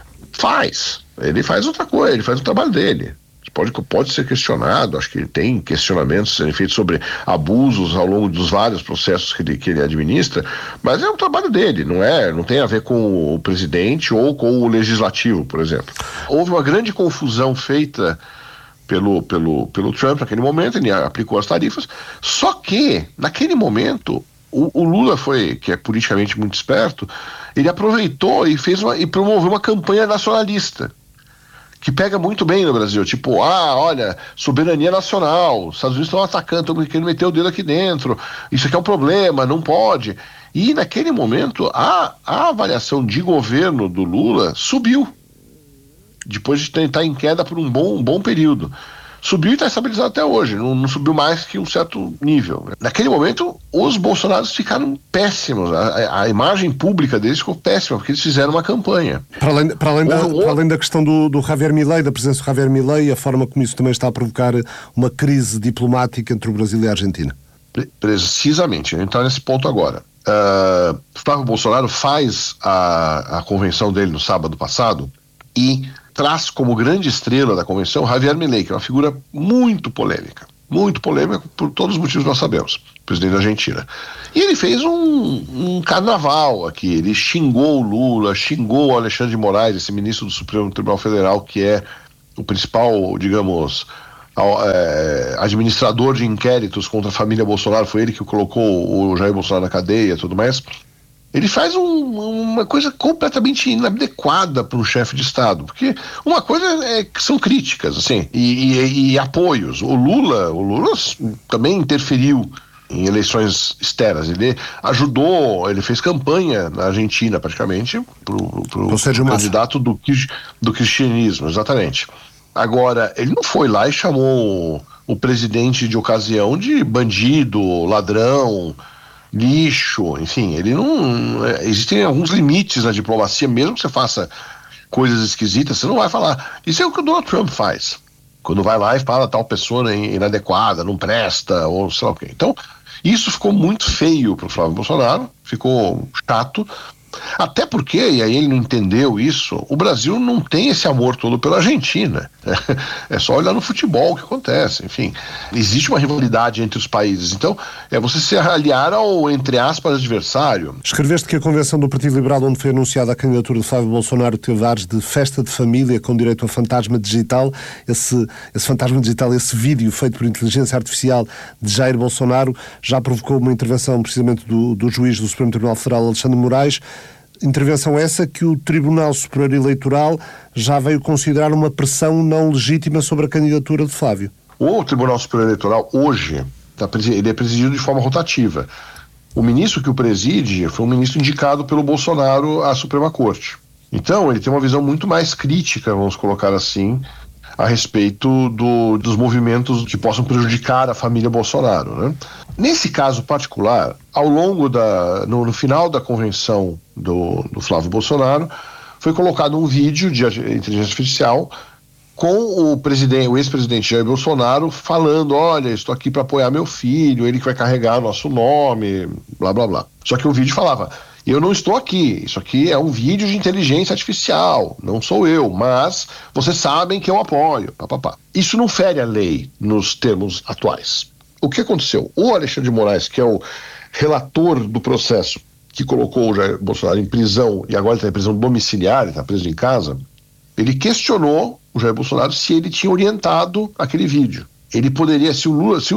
faz. Ele faz outra coisa, ele faz o trabalho dele. Pode, pode ser questionado, acho que tem questionamentos sendo feitos sobre abusos ao longo dos vários processos que ele, que ele administra, mas é o trabalho dele, não é, não tem a ver com o presidente ou com o legislativo, por exemplo. Houve uma grande confusão feita pelo, pelo, pelo Trump naquele momento, ele aplicou as tarifas, só que, naquele momento, o, o Lula foi, que é politicamente muito esperto, ele aproveitou e, fez uma, e promoveu uma campanha nacionalista, que pega muito bem no Brasil, tipo, ah, olha, soberania nacional, os Estados Unidos estão atacando, estão querendo meter o dedo aqui dentro, isso aqui é um problema, não pode. E naquele momento, a, a avaliação de governo do Lula subiu, depois de estar em queda por um bom, um bom período. subiu e está estabilizado até hoje, não, não subiu mais que um certo nível. Naquele momento, os bolsonaros ficaram péssimos, a, a imagem pública deles ficou péssima, porque eles fizeram uma campanha. Para além, para além, da, um... para além da questão do, do Javier Milei, da presença do Javier Milei, a forma como isso também está a provocar uma crise diplomática entre o Brasil e a Argentina. Precisamente, entrar nesse ponto agora. Uh, Flávio Bolsonaro faz a, a convenção dele no sábado passado e traz como grande estrela da convenção Javier Milei, que é uma figura muito polêmica, muito polêmica por todos os motivos que nós sabemos, presidente da Argentina. E ele fez um, um carnaval aqui, ele xingou o Lula, xingou o Alexandre de Moraes, esse ministro do Supremo Tribunal Federal, que é o principal, digamos, é, administrador de inquéritos contra a família Bolsonaro, foi ele que colocou o Jair Bolsonaro na cadeia e tudo mais. Ele faz um, uma coisa completamente inadequada para um chefe de Estado, porque uma coisa é que são críticas, assim, e, e, e apoios. O Lula, o Lula também interferiu em eleições externas. Ele ajudou, ele fez campanha na Argentina, praticamente, para o candidato do, do cristianismo, exatamente. Agora, ele não foi lá e chamou o, o presidente de ocasião de bandido, ladrão, lixo, enfim, ele não... Existem alguns limites na diplomacia, mesmo que você faça coisas esquisitas, você não vai falar. Isso é o que o Donald Trump faz. Quando vai lá e fala tal pessoa inadequada, não presta, ou sei lá o quê. Então, isso ficou muito feio para o Flávio Bolsonaro, ficou chato, até porque, e aí ele não entendeu isso, o Brasil não tem esse amor todo pela Argentina. É só olhar no futebol o que acontece, enfim. Existe uma rivalidade entre os países, então é você se aliar ao, entre aspas, adversário. Escreveste que a convenção do Partido Liberal, onde foi anunciada a candidatura de Flávio Bolsonaro, teve ares de festa de família com direito a fantasma digital. Esse, esse fantasma digital, esse vídeo feito por inteligência artificial de Jair Bolsonaro, já provocou uma intervenção precisamente do, do juiz do Supremo Tribunal Federal, Alexandre de Moraes. Intervenção essa que o Tribunal Superior Eleitoral já veio considerar uma pressão não legítima sobre a candidatura de Flávio. O Tribunal Superior Eleitoral, hoje, tá, ele é presidido de forma rotativa. O ministro que o preside foi um ministro indicado pelo Bolsonaro à Suprema Corte. Então, ele tem uma visão muito mais crítica, vamos colocar assim, a respeito do, dos movimentos que possam prejudicar a família Bolsonaro, né? Nesse caso particular, ao longo da, no, no final da convenção do, do Flávio Bolsonaro, foi colocado um vídeo de inteligência artificial com o presidente, o ex-presidente Jair Bolsonaro falando, olha, estou aqui para apoiar meu filho, ele que vai carregar nosso nome, blá blá blá. Só que o vídeo falava, eu não estou aqui, isso aqui é um vídeo de inteligência artificial, não sou eu, mas vocês sabem que eu apoio, papapá. Isso não fere a lei nos termos atuais. O que aconteceu? O Alexandre de Moraes, que é o relator do processo que colocou o Jair Bolsonaro em prisão e agora está em prisão domiciliar, ele está preso em casa, ele questionou o Jair Bolsonaro se ele tinha orientado aquele vídeo. Ele poderia, se o Lula, se o,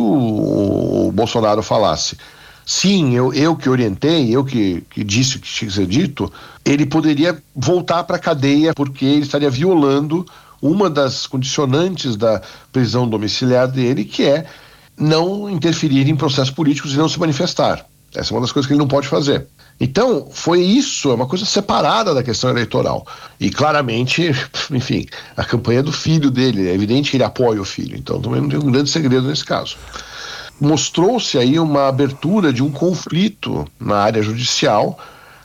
o Bolsonaro falasse, sim, eu, eu que orientei, eu que, que disse o que tinha que ser dito, ele poderia voltar para a cadeia porque ele estaria violando uma das condicionantes da prisão domiciliar dele, que é não interferir em processos políticos e não se manifestar. Essa é uma das coisas que ele não pode fazer. Então, foi isso, é uma coisa separada da questão eleitoral. E claramente, enfim, a campanha é do filho dele, é evidente que ele apoia o filho, então também não tem um grande segredo nesse caso. Mostrou-se aí uma abertura de um conflito na área judicial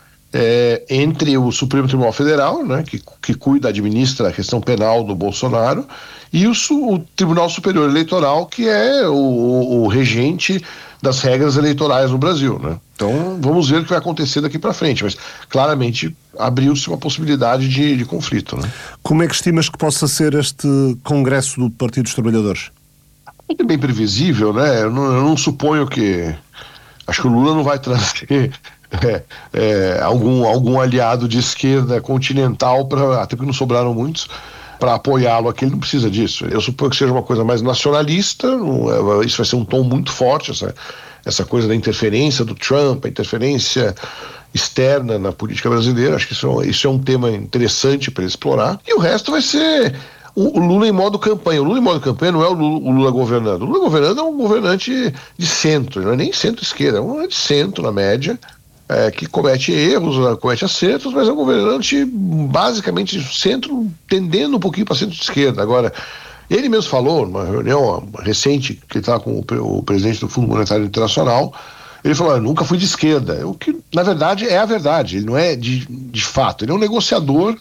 é, entre o Supremo Tribunal Federal, né, que, que cuida, administra a questão penal do Bolsonaro, e o, o Tribunal Superior Eleitoral, que é o, o, o regente das regras eleitorais no Brasil, né? Então vamos ver o que vai acontecer daqui para frente, mas claramente abriu-se uma possibilidade de, de conflito, né? Como é que estimas que possa ser este Congresso do Partido dos Trabalhadores? É bem previsível, né? Eu não, eu não suponho que... Acho que o Lula não vai trazer é, é, algum, algum aliado de esquerda continental, pra, até porque não sobraram muitos, para apoiá-lo aqui. Ele não precisa disso. Eu suponho que seja uma coisa mais nacionalista, não, isso vai ser um tom muito forte, essa, essa coisa da interferência do Trump, a interferência externa na política brasileira. Acho que isso, isso é um tema interessante para explorar. E o resto vai ser o, o Lula em modo campanha. O Lula em modo campanha não é o Lula, o Lula governando. O Lula governando é um governante de centro, não é nem centro-esquerda, é um de centro, na média, é, que comete erros, comete acertos, mas é um governante basicamente de centro, tendendo um pouquinho para centro-esquerda. Agora, Ele mesmo falou, numa reunião recente, que ele estava com o, o presidente do Fundo Monetário Internacional, ele falou, eu nunca fui de esquerda, o que na verdade é a verdade, ele não é de, de fato, ele é um negociador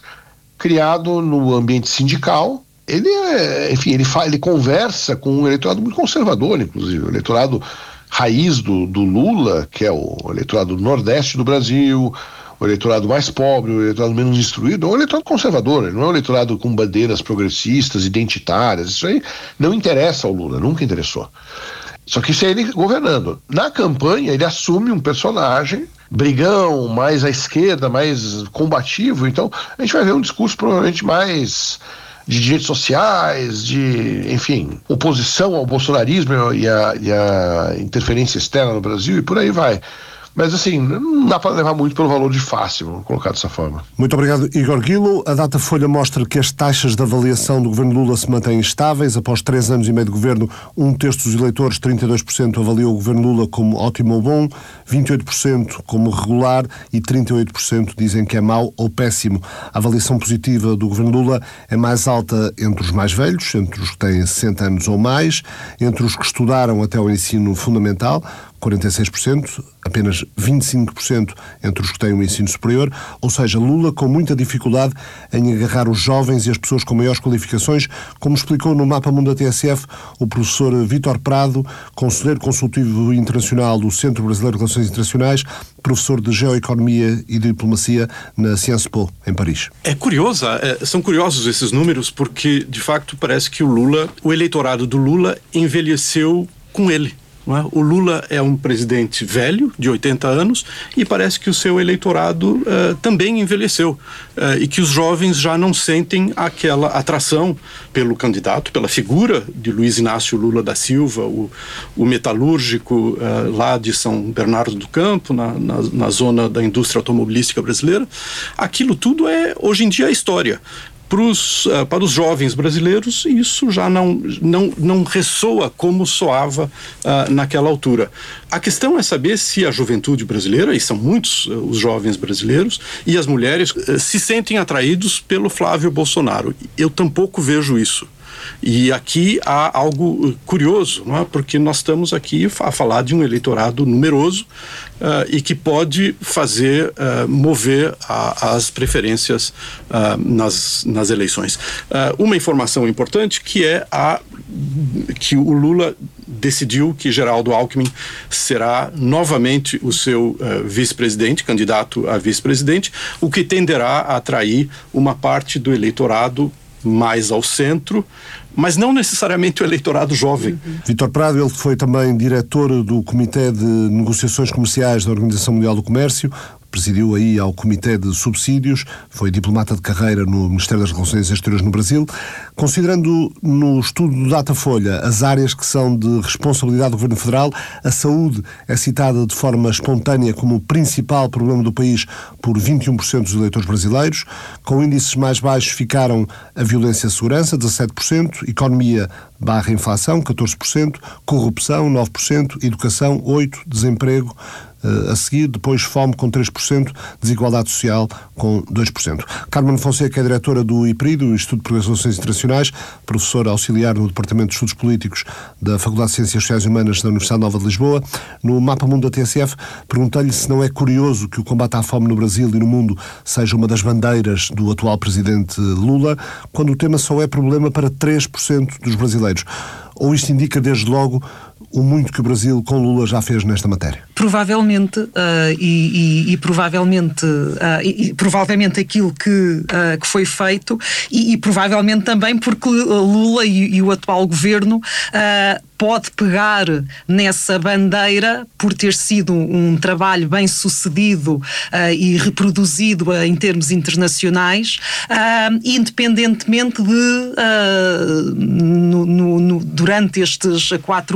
criado no ambiente sindical, ele é, enfim, ele, fa, ele conversa com um eleitorado muito conservador, inclusive, o eleitorado raiz do, do Lula, que é o eleitorado do Nordeste do Brasil, o eleitorado mais pobre, o eleitorado menos instruído, é um eleitorado conservador, ele não é um eleitorado com bandeiras progressistas, identitárias, isso aí não interessa ao Lula, nunca interessou. Só que isso é ele governando. Na campanha, ele assume um personagem brigão, mais à esquerda, mais combativo. Então, a gente vai ver um discurso provavelmente mais de direitos sociais, de, enfim, oposição ao bolsonarismo e a, e a interferência externa no Brasil e por aí vai. Mas assim, não dá para levar muito pelo valor de fácil, vamos colocar dessa forma. Muito obrigado, Igor Guilo. A Datafolha mostra que as taxas de avaliação do governo Lula se mantêm estáveis. Após três anos e meio de governo, um terço dos eleitores, trinta e dois por cento, avaliou o governo Lula como ótimo ou bom, vinte e oito por cento como regular e trinta e oito por cento dizem que é mau ou péssimo. A avaliação positiva do governo Lula é mais alta entre os mais velhos, entre os que têm sessenta anos ou mais, entre os que estudaram até o ensino fundamental, quarenta e seis por cento, apenas vinte e cinco por cento entre os que têm o ensino superior, ou seja, Lula com muita dificuldade em agarrar os jovens e as pessoas com maiores qualificações, como explicou no Mapa Mundo da T S F o professor Vítor Prado, conselheiro consultivo internacional do Centro Brasileiro de Relações Internacionais, professor de Geoeconomia e Diplomacia na Sciences Po, em Paris. É curiosa, é, são curiosos esses números porque, de facto, parece que o Lula, o eleitorado do Lula envelheceu com ele. Não é? O Lula é um presidente velho, de oitenta anos, e parece que o seu eleitorado uh, também envelheceu uh, e que os jovens já não sentem aquela atração pelo candidato, pela figura de Luiz Inácio Lula da Silva, o, o metalúrgico uh, lá de São Bernardo do Campo, na, na, na zona da indústria automobilística brasileira. Aquilo tudo é, hoje em dia, é história. Pros, uh, para os jovens brasileiros, isso já não, não, não ressoa como soava uh, naquela altura. A questão é saber se a juventude brasileira, e são muitos uh, os jovens brasileiros, e as mulheres uh, se sentem atraídos pelo Flávio Bolsonaro. Eu tampouco vejo isso. E aqui há algo curioso, não é? Porque nós estamos aqui a falar de um eleitorado numeroso uh, e que pode fazer, uh, mover a, as preferências uh, nas, nas eleições. Uh, uma informação importante que é a, que o Lula decidiu que Geraldo Alckmin será novamente o seu uh, vice-presidente, candidato a vice-presidente, o que tenderá a atrair uma parte do eleitorado mais ao centro, mas não necessariamente o eleitorado jovem. Uhum. Vítor Prado, ele foi também diretor do Comitê de Negociações Comerciais da Organização Mundial do Comércio, presidiu aí ao Comitê de Subsídios, foi diplomata de carreira no Ministério das Relações Exteriores no Brasil. Considerando no estudo do Datafolha as áreas que são de responsabilidade do Governo Federal, a saúde é citada de forma espontânea como o principal problema do país por vinte e um por cento dos eleitores brasileiros. Com índices mais baixos ficaram a violência e a segurança, dezassete por cento, economia barra inflação, catorze por cento, corrupção, nove por cento, educação, oito por cento, desemprego, a seguir, depois fome com três por cento, desigualdade social com dois por cento. Carmen Fonseca é diretora do I P R I, do Instituto de Relações Internacionais, professora auxiliar no Departamento de Estudos Políticos da Faculdade de Ciências Sociais e Humanas da Universidade Nova de Lisboa. No Mapa Mundo da T S F, perguntei-lhe se não é curioso que o combate à fome no Brasil e no mundo seja uma das bandeiras do atual presidente Lula, quando o tema só é problema para três por cento dos brasileiros. Ou isto indica, desde logo, o muito que o Brasil com Lula já fez nesta matéria? Provavelmente, uh, e, e, e provavelmente uh, e, e provavelmente aquilo que, uh, que foi feito e, e provavelmente também porque Lula e, e o atual governo uh, pode pegar nessa bandeira por ter sido um trabalho bem sucedido uh, e reproduzido uh, em termos internacionais, uh, independentemente de uh, no, no, no, durante estes quatro anos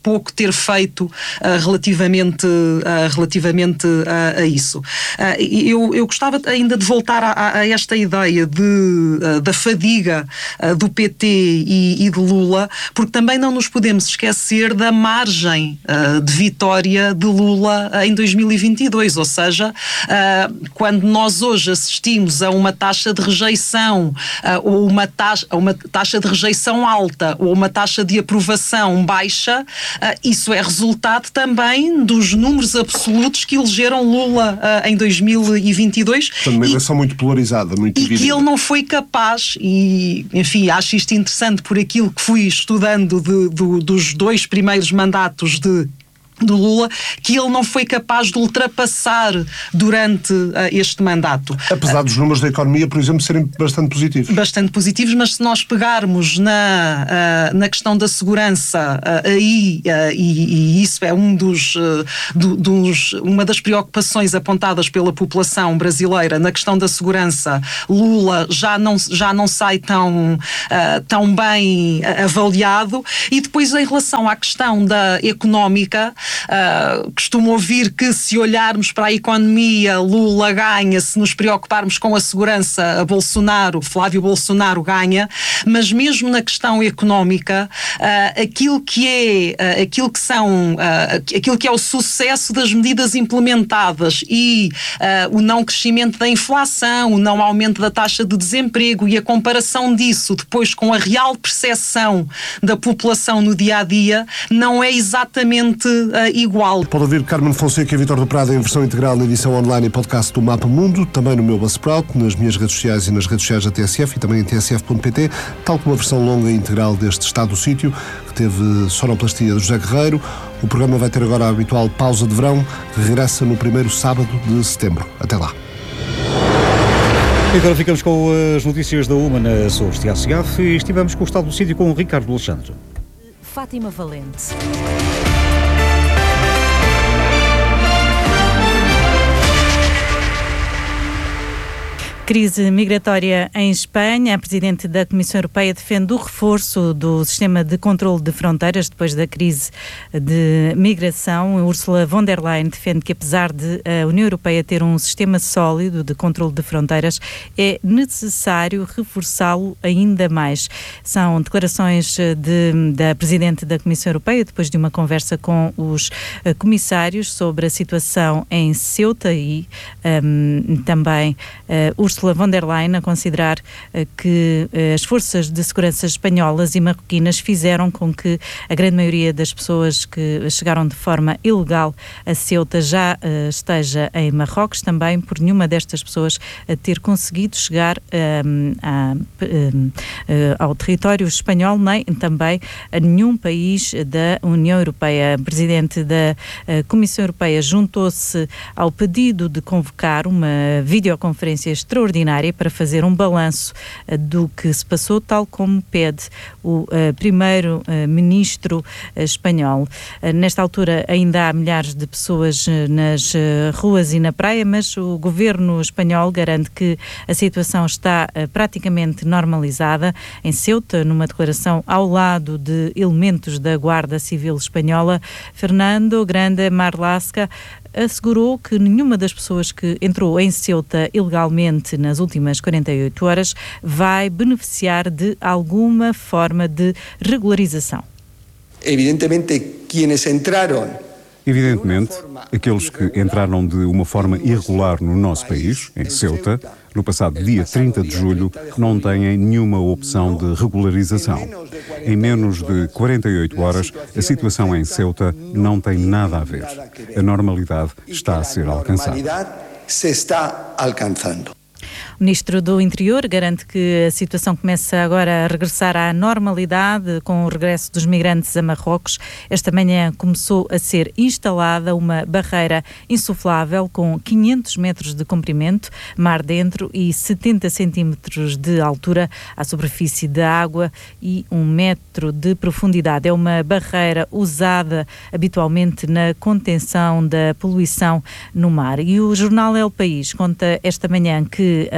pouco ter feito uh, relativamente, uh, relativamente uh, a isso. Uh, eu, eu gostava ainda de voltar a, a esta ideia de, uh, da fadiga uh, do P T e, e de Lula, porque também não nos podemos esquecer da margem uh, de vitória de Lula uh, em dois mil e vinte e dois, ou seja, uh, quando nós hoje assistimos a uma taxa de rejeição uh, ou uma taxa, uma taxa de rejeição alta ou uma taxa de aprovação baixa, uh, isso é resultado também dos números absolutos que elegeram Lula uh, em dois mil e vinte e dois. Portanto, uma eleição muito polarizada, muito dividida. E que ele não foi capaz, e enfim, acho isto interessante por aquilo que fui estudando de, de, dos dois primeiros mandatos de do Lula, que ele não foi capaz de ultrapassar durante uh, este mandato. Apesar dos números da economia, por exemplo, serem bastante positivos. Bastante positivos, mas se nós pegarmos na, uh, na questão da segurança, uh, aí, uh, e, e isso é um dos, uh, do, dos, uma das preocupações apontadas pela população brasileira, na questão da segurança, Lula já não, já não sai tão, uh, tão bem avaliado. E depois, em relação à questão da económica, Uh, costumo ouvir que, se olharmos para a economia, Lula ganha, se nos preocuparmos com a segurança, a Bolsonaro, Flávio Bolsonaro ganha, mas mesmo na questão económica, uh, aquilo que é, uh, aquilo que são, uh, aquilo que é o sucesso das medidas implementadas e uh, o não crescimento da inflação, o não aumento da taxa de desemprego e a comparação disso depois com a real percepção da população no dia-a-dia, não é exatamente uh, igual. Pode ouvir Carmen Fonseca e Vítor do Prado em versão integral na edição online e podcast do Mapa Mundo, também no meu Buzzsprout, nas minhas redes sociais e nas redes sociais da T S F e também em t s f ponto p t, tal como a versão longa e integral deste Estado do Sítio, que teve sonoplastia do José Guerreiro. O programa vai ter agora a habitual pausa de verão, que regressa no primeiro sábado de setembro. Até lá. E agora ficamos com as notícias da UMA na Açores T S F e estivemos com o Estado do Sítio com o Ricardo Alexandre. Fátima Valente. Crise migratória em Espanha. A Presidente da Comissão Europeia defende o reforço do sistema de controle de fronteiras depois da crise de migração. Ursula von der Leyen defende que, apesar de a União Europeia ter um sistema sólido de controle de fronteiras, é necessário reforçá-lo ainda mais. São declarações de, da Presidente da Comissão Europeia depois de uma conversa com os comissários sobre a situação em Ceuta e um, também uh, Ursula Ursula von der Leyen a considerar uh, que uh, as forças de segurança espanholas e marroquinas fizeram com que a grande maioria das pessoas que chegaram de forma ilegal a Ceuta já uh, esteja em Marrocos, também por nenhuma destas pessoas uh, ter conseguido chegar um, a, um, uh, ao território espanhol, nem também a nenhum país da União Europeia. A Presidente da uh, Comissão Europeia juntou-se ao pedido de convocar uma videoconferência extraordinária para fazer um balanço uh, do que se passou, tal como pede o uh, primeiro-ministro uh, espanhol. Uh, nesta altura ainda há milhares de pessoas uh, nas uh, ruas e na praia, mas o governo espanhol garante que a situação está uh, praticamente normalizada. Em Ceuta, numa declaração ao lado de elementos da Guarda Civil Espanhola, Fernando Grande Marlaska assegurou que nenhuma das pessoas que entrou em Ceuta ilegalmente nas últimas quarenta e oito horas vai beneficiar de alguma forma de regularização. Evidentemente, quienes entraram Evidentemente, aqueles que entraram de uma forma irregular no nosso país, em Ceuta, no passado dia trinta de julho, não têm nenhuma opção de regularização. Em menos de quarenta e oito horas, a situação em Ceuta não tem nada a ver. A normalidade está a ser alcançada. Se está alcançando. O Ministro do Interior garante que a situação começa agora a regressar à normalidade com o regresso dos migrantes a Marrocos. Esta manhã começou a ser instalada uma barreira insuflável com quinhentos metros de comprimento, mar dentro, e setenta centímetros de altura à superfície da água e um metro de profundidade. É uma barreira usada habitualmente na contenção da poluição no mar. E o jornal El País conta esta manhã que a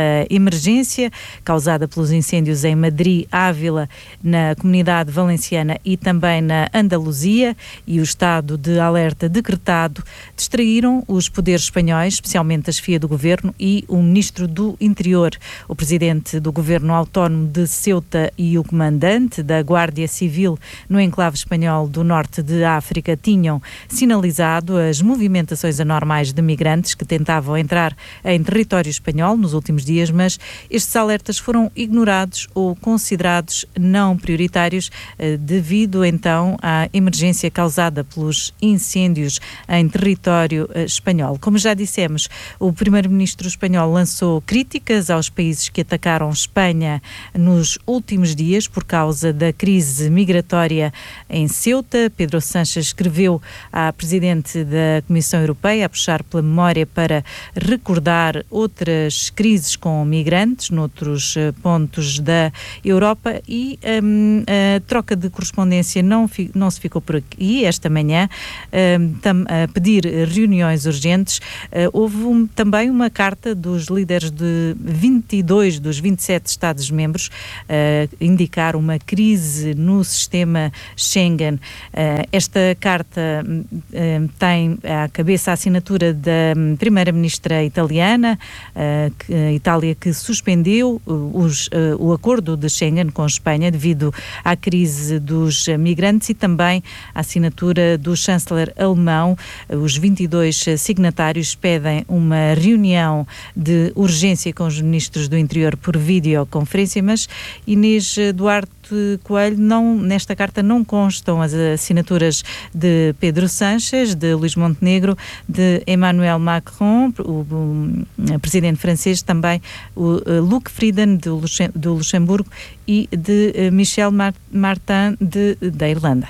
da emergência causada pelos incêndios em Madrid, Ávila, na Comunidade Valenciana e também na Andaluzia, e o estado de alerta decretado distraíram os poderes espanhóis, especialmente a chefia do governo e o ministro do Interior. O presidente do governo autónomo de Ceuta e o comandante da Guardia Civil no enclave espanhol do norte de África tinham sinalizado as movimentações anormais de migrantes que tentavam entrar em território espanhol nos últimos dias, mas estes alertas foram ignorados ou considerados não prioritários devido então à emergência causada pelos incêndios em território espanhol. Como já dissemos, o primeiro-ministro espanhol lançou críticas aos países que atacaram Espanha nos últimos dias por causa da crise migratória em Ceuta. Pedro Sánchez escreveu à presidente da Comissão Europeia a puxar pela memória para recordar outras crises com migrantes noutros pontos da Europa e um, a troca de correspondência não, fi, não se ficou por aqui. Esta manhã, um, tam, a pedir reuniões urgentes, uh, houve um, também uma carta dos líderes de vinte e dois dos vinte e sete Estados-membros uh, indicar uma crise no sistema Schengen. Uh, esta carta uh, tem à cabeça a assinatura da primeira-ministra italiana, uh, que, a Itália que suspendeu os, uh, o acordo de Schengen com Espanha devido à crise dos migrantes, e também a assinatura do chanceler alemão. Os vinte e dois signatários pedem uma reunião de urgência com os ministros do Interior por videoconferência, mas Inês Duarte Coelho, não, nesta carta não constam as assinaturas de Pedro Sánchez, de Luís Montenegro, de Emmanuel Macron, o, o, o presidente francês, também o uh, Luc Frieden do, Luxem, do Luxemburgo e de uh, Michel Martin de, da Irlanda.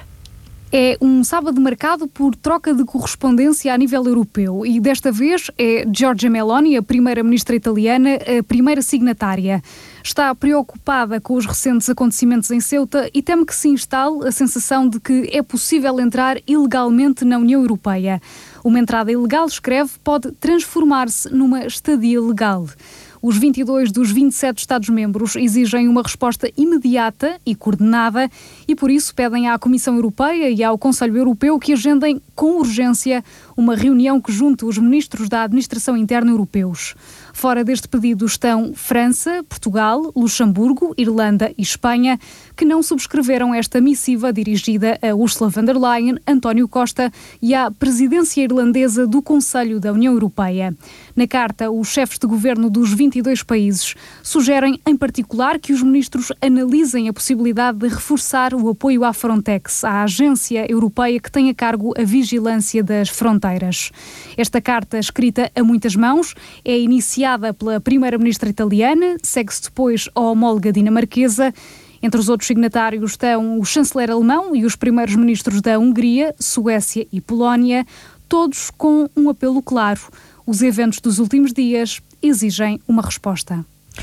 É um sábado marcado por troca de correspondência a nível europeu e desta vez é Giorgia Meloni, a primeira-ministra italiana, a primeira signatária. Está preocupada com os recentes acontecimentos em Ceuta e teme que se instale a sensação de que é possível entrar ilegalmente na União Europeia. Uma entrada ilegal, escreve, pode transformar-se numa estadia legal. Os vinte e dois dos vinte e sete Estados-membros exigem uma resposta imediata e coordenada e, por isso, pedem à Comissão Europeia e ao Conselho Europeu que agendem com urgência uma reunião que junte os ministros da Administração Interna europeus. Fora deste pedido estão França, Portugal, Luxemburgo, Irlanda e Espanha, que não subscreveram esta missiva dirigida a Ursula von der Leyen, António Costa e à presidência irlandesa do Conselho da União Europeia. Na carta, os chefes de governo dos vinte e dois países sugerem, em particular, que os ministros analisem a possibilidade de reforçar o apoio à Frontex, à agência europeia que tem a cargo a vigilância das fronteiras. Esta carta, escrita a muitas mãos, é iniciada pela primeira-ministra italiana, segue-se depois a homóloga dinamarquesa. Entre os outros signatários estão o chanceler alemão e os primeiros ministros da Hungria, Suécia e Polónia, todos com um apelo claro. Os eventos dos últimos dias exigem uma resposta.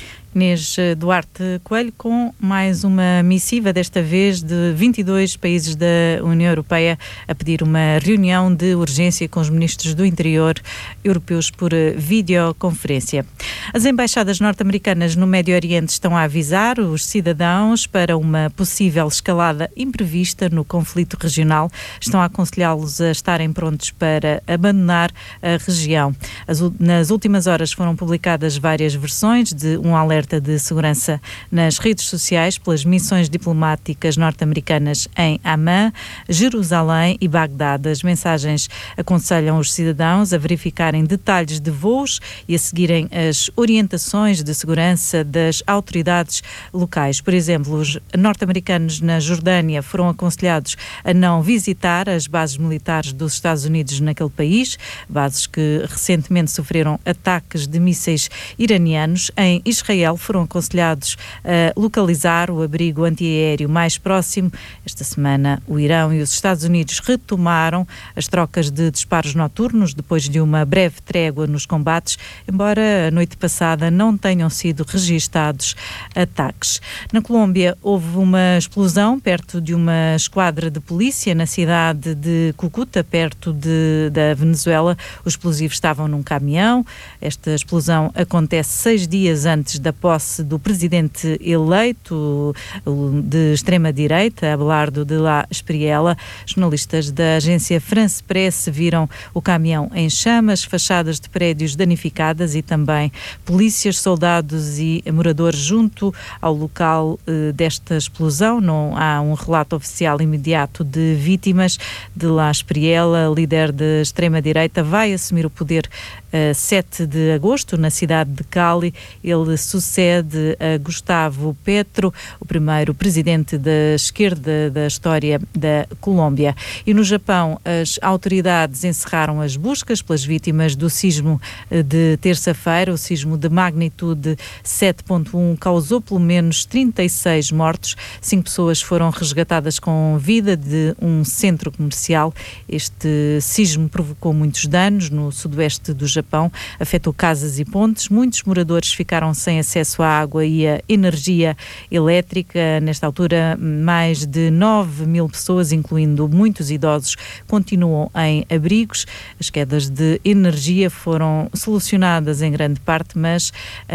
Inês Duarte Coelho com mais uma missiva, desta vez de vinte e dois países da União Europeia, a pedir uma reunião de urgência com os ministros do Interior europeus por videoconferência. As embaixadas norte-americanas no Médio Oriente estão a avisar os cidadãos para uma possível escalada imprevista no conflito regional. Estão a aconselhá-los a estarem prontos para abandonar a região. As, nas últimas horas foram publicadas várias versões de um alerta de segurança nas redes sociais pelas missões diplomáticas norte-americanas em Amman, Jerusalém e Bagdade. As mensagens aconselham os cidadãos a verificarem detalhes de voos e a seguirem as orientações de segurança das autoridades locais. Por exemplo, os norte-americanos na Jordânia foram aconselhados a não visitar as bases militares dos Estados Unidos naquele país, bases que recentemente sofreram ataques de mísseis iranianos. Em Israel, Israel foram aconselhados a localizar o abrigo antiaéreo mais próximo. Esta semana, o Irão e os Estados Unidos retomaram as trocas de disparos noturnos depois de uma breve trégua nos combates, embora a noite passada não tenham sido registados ataques. Na Colômbia, houve uma explosão perto de uma esquadra de polícia na cidade de Cúcuta, perto de, da Venezuela. Os explosivos estavam num caminhão. Esta explosão acontece seis dias antes da posse do presidente eleito de extrema-direita, Abelardo de la Espriella. Jornalistas da agência France Presse viram o caminhão em chamas, fachadas de prédios danificadas e também polícias, soldados e moradores junto ao local eh, desta explosão. Não há um relato oficial imediato de vítimas. De la Espriella, líder da extrema-direita, vai assumir o poder uh, sete de agosto na cidade de Cali. Ele sucede a Gustavo Petro, o primeiro presidente da esquerda da história da Colômbia. E no Japão, as autoridades encerraram as buscas pelas vítimas do sismo de terça-feira. O sismo de magnitude sete ponto um causou pelo menos trinta e seis mortos. Cinco pessoas foram resgatadas com vida de um centro comercial. Este sismo provocou muitos danos no sudoeste do Japão, afetou casas e pontes. Muitos moradores ficaram sem acesso à água e à energia elétrica. Nesta altura, mais de nove mil pessoas, incluindo muitos idosos, continuam em abrigos. As quedas de energia foram solucionadas em grande parte, mas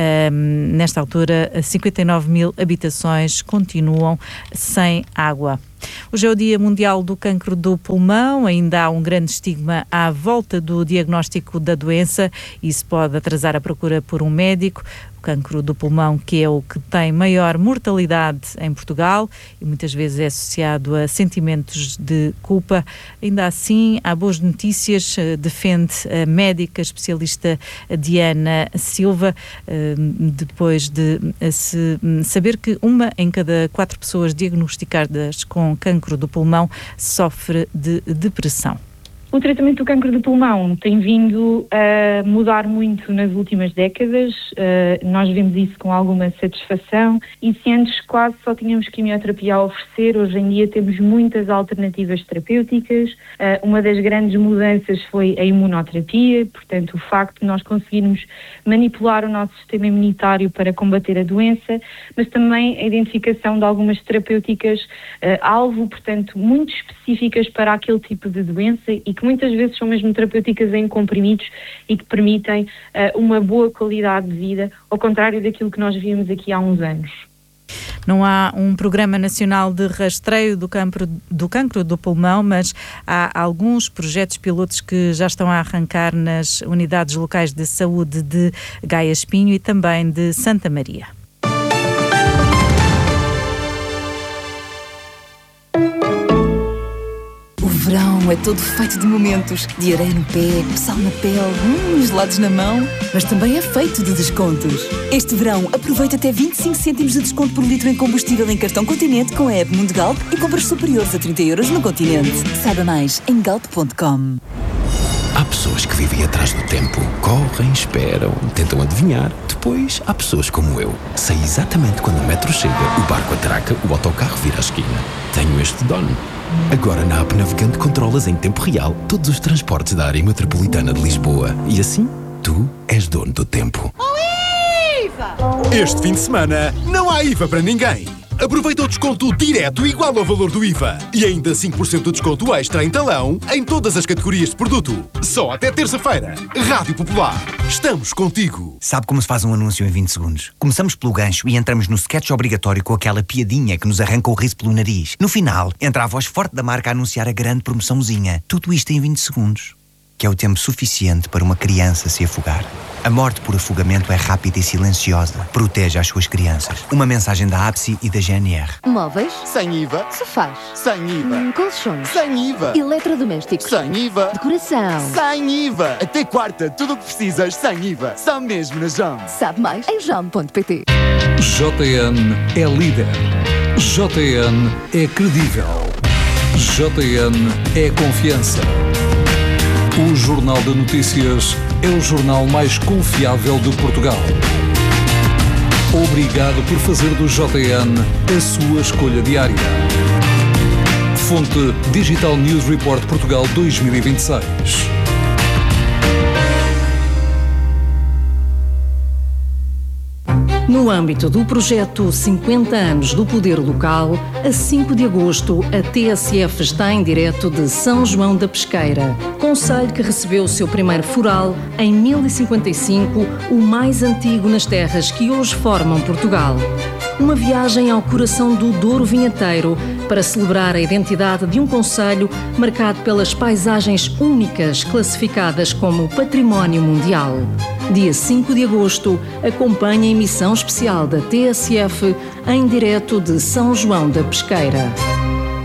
hum, nesta altura cinquenta e nove mil habitações continuam sem água. Hoje é o Dia Mundial do Cancro do Pulmão. Ainda há um grande estigma à volta do diagnóstico da doença. Isso pode atrasar a procura por um médico. O cancro do pulmão, que é o que tem maior mortalidade em Portugal e muitas vezes é associado a sentimentos de culpa. Ainda assim, há boas notícias, defende a médica especialista Diana Silva, depois de se saber que uma em cada quatro pessoas diagnosticadas com cancro do pulmão sofre de depressão. O tratamento do cancro do pulmão tem vindo a mudar muito nas últimas décadas. Uh, nós vemos isso com alguma satisfação e se antes quase só tínhamos quimioterapia a oferecer, hoje em dia temos muitas alternativas terapêuticas. Uh, uma das grandes mudanças foi a imunoterapia, portanto o facto de nós conseguirmos manipular o nosso sistema imunitário para combater a doença, mas também a identificação de algumas terapêuticas uh, alvo, portanto muito específicas para aquele tipo de doença e que muitas vezes são mesmo terapêuticas em comprimidos e que permitem uh, uma boa qualidade de vida, ao contrário daquilo que nós víamos aqui há uns anos. Não há um programa nacional de rastreio do cancro, do cancro do pulmão, mas há alguns projetos pilotos que já estão a arrancar nas unidades locais de saúde de Gaia Espinho e também de Santa Maria. O verão é todo feito de momentos, de areia no pé, sal na pele, hum, gelados na mão, mas também é feito de descontos. Este verão, aproveita até vinte e cinco cêntimos de desconto por litro em combustível em cartão Continente com a app Mundo Galp e compras superiores a trinta euros no Continente. Saiba mais em galp ponto com. Há pessoas que vivem atrás do tempo, correm, esperam, tentam adivinhar. Depois, há pessoas como eu. Sei exatamente quando o metro chega, o barco atraca, o autocarro vira a esquina. Tenho este dono. Agora na app Navegante controlas em tempo real todos os transportes da área metropolitana de Lisboa. E assim, tu és dono do tempo. Oh, I V A! Este fim de semana não há I V A para ninguém. Aproveita o desconto direto igual ao valor do I V A. E ainda cinco por cento de desconto extra em talão em todas as categorias de produto. Só até terça-feira. Rádio Popular. Estamos contigo. Sabe como se faz um anúncio em vinte segundos? Começamos pelo gancho e entramos no sketch obrigatório com aquela piadinha que nos arranca o riso pelo nariz. No final, entra a voz forte da marca a anunciar a grande promoçãozinha. Tudo isto em vinte segundos. Que é o tempo suficiente para uma criança se afogar. A morte por afogamento é rápida e silenciosa. Proteja as suas crianças. Uma mensagem da A B S I e da G N R. Móveis? Sem I V A. Sofás? Sem I V A. Hum, colchões? Sem I V A. Eletrodomésticos? Sem I V A. Decoração? Sem I V A. Até quarta, tudo o que precisas sem I V A. Só mesmo na J A M. Sabe mais em jam ponto pt. J N é líder. J N é credível. J N é confiança. O Jornal de Notícias é o jornal mais confiável de Portugal. Obrigado por fazer do J N a sua escolha diária. Fonte Digital News Report Portugal dois mil e vinte e seis. No âmbito do projeto cinquenta anos do Poder Local, a cinco de agosto, a T S F está em direto de São João da Pesqueira, concelho que recebeu o seu primeiro foral em mil e cinquenta e cinco, o mais antigo nas terras que hoje formam Portugal. Uma viagem ao coração do Douro Vinheteiro para celebrar a identidade de um concelho marcado pelas paisagens únicas classificadas como Património Mundial. Dia cinco de agosto, acompanhe a emissão especial da T S F em direto de São João da Pesqueira.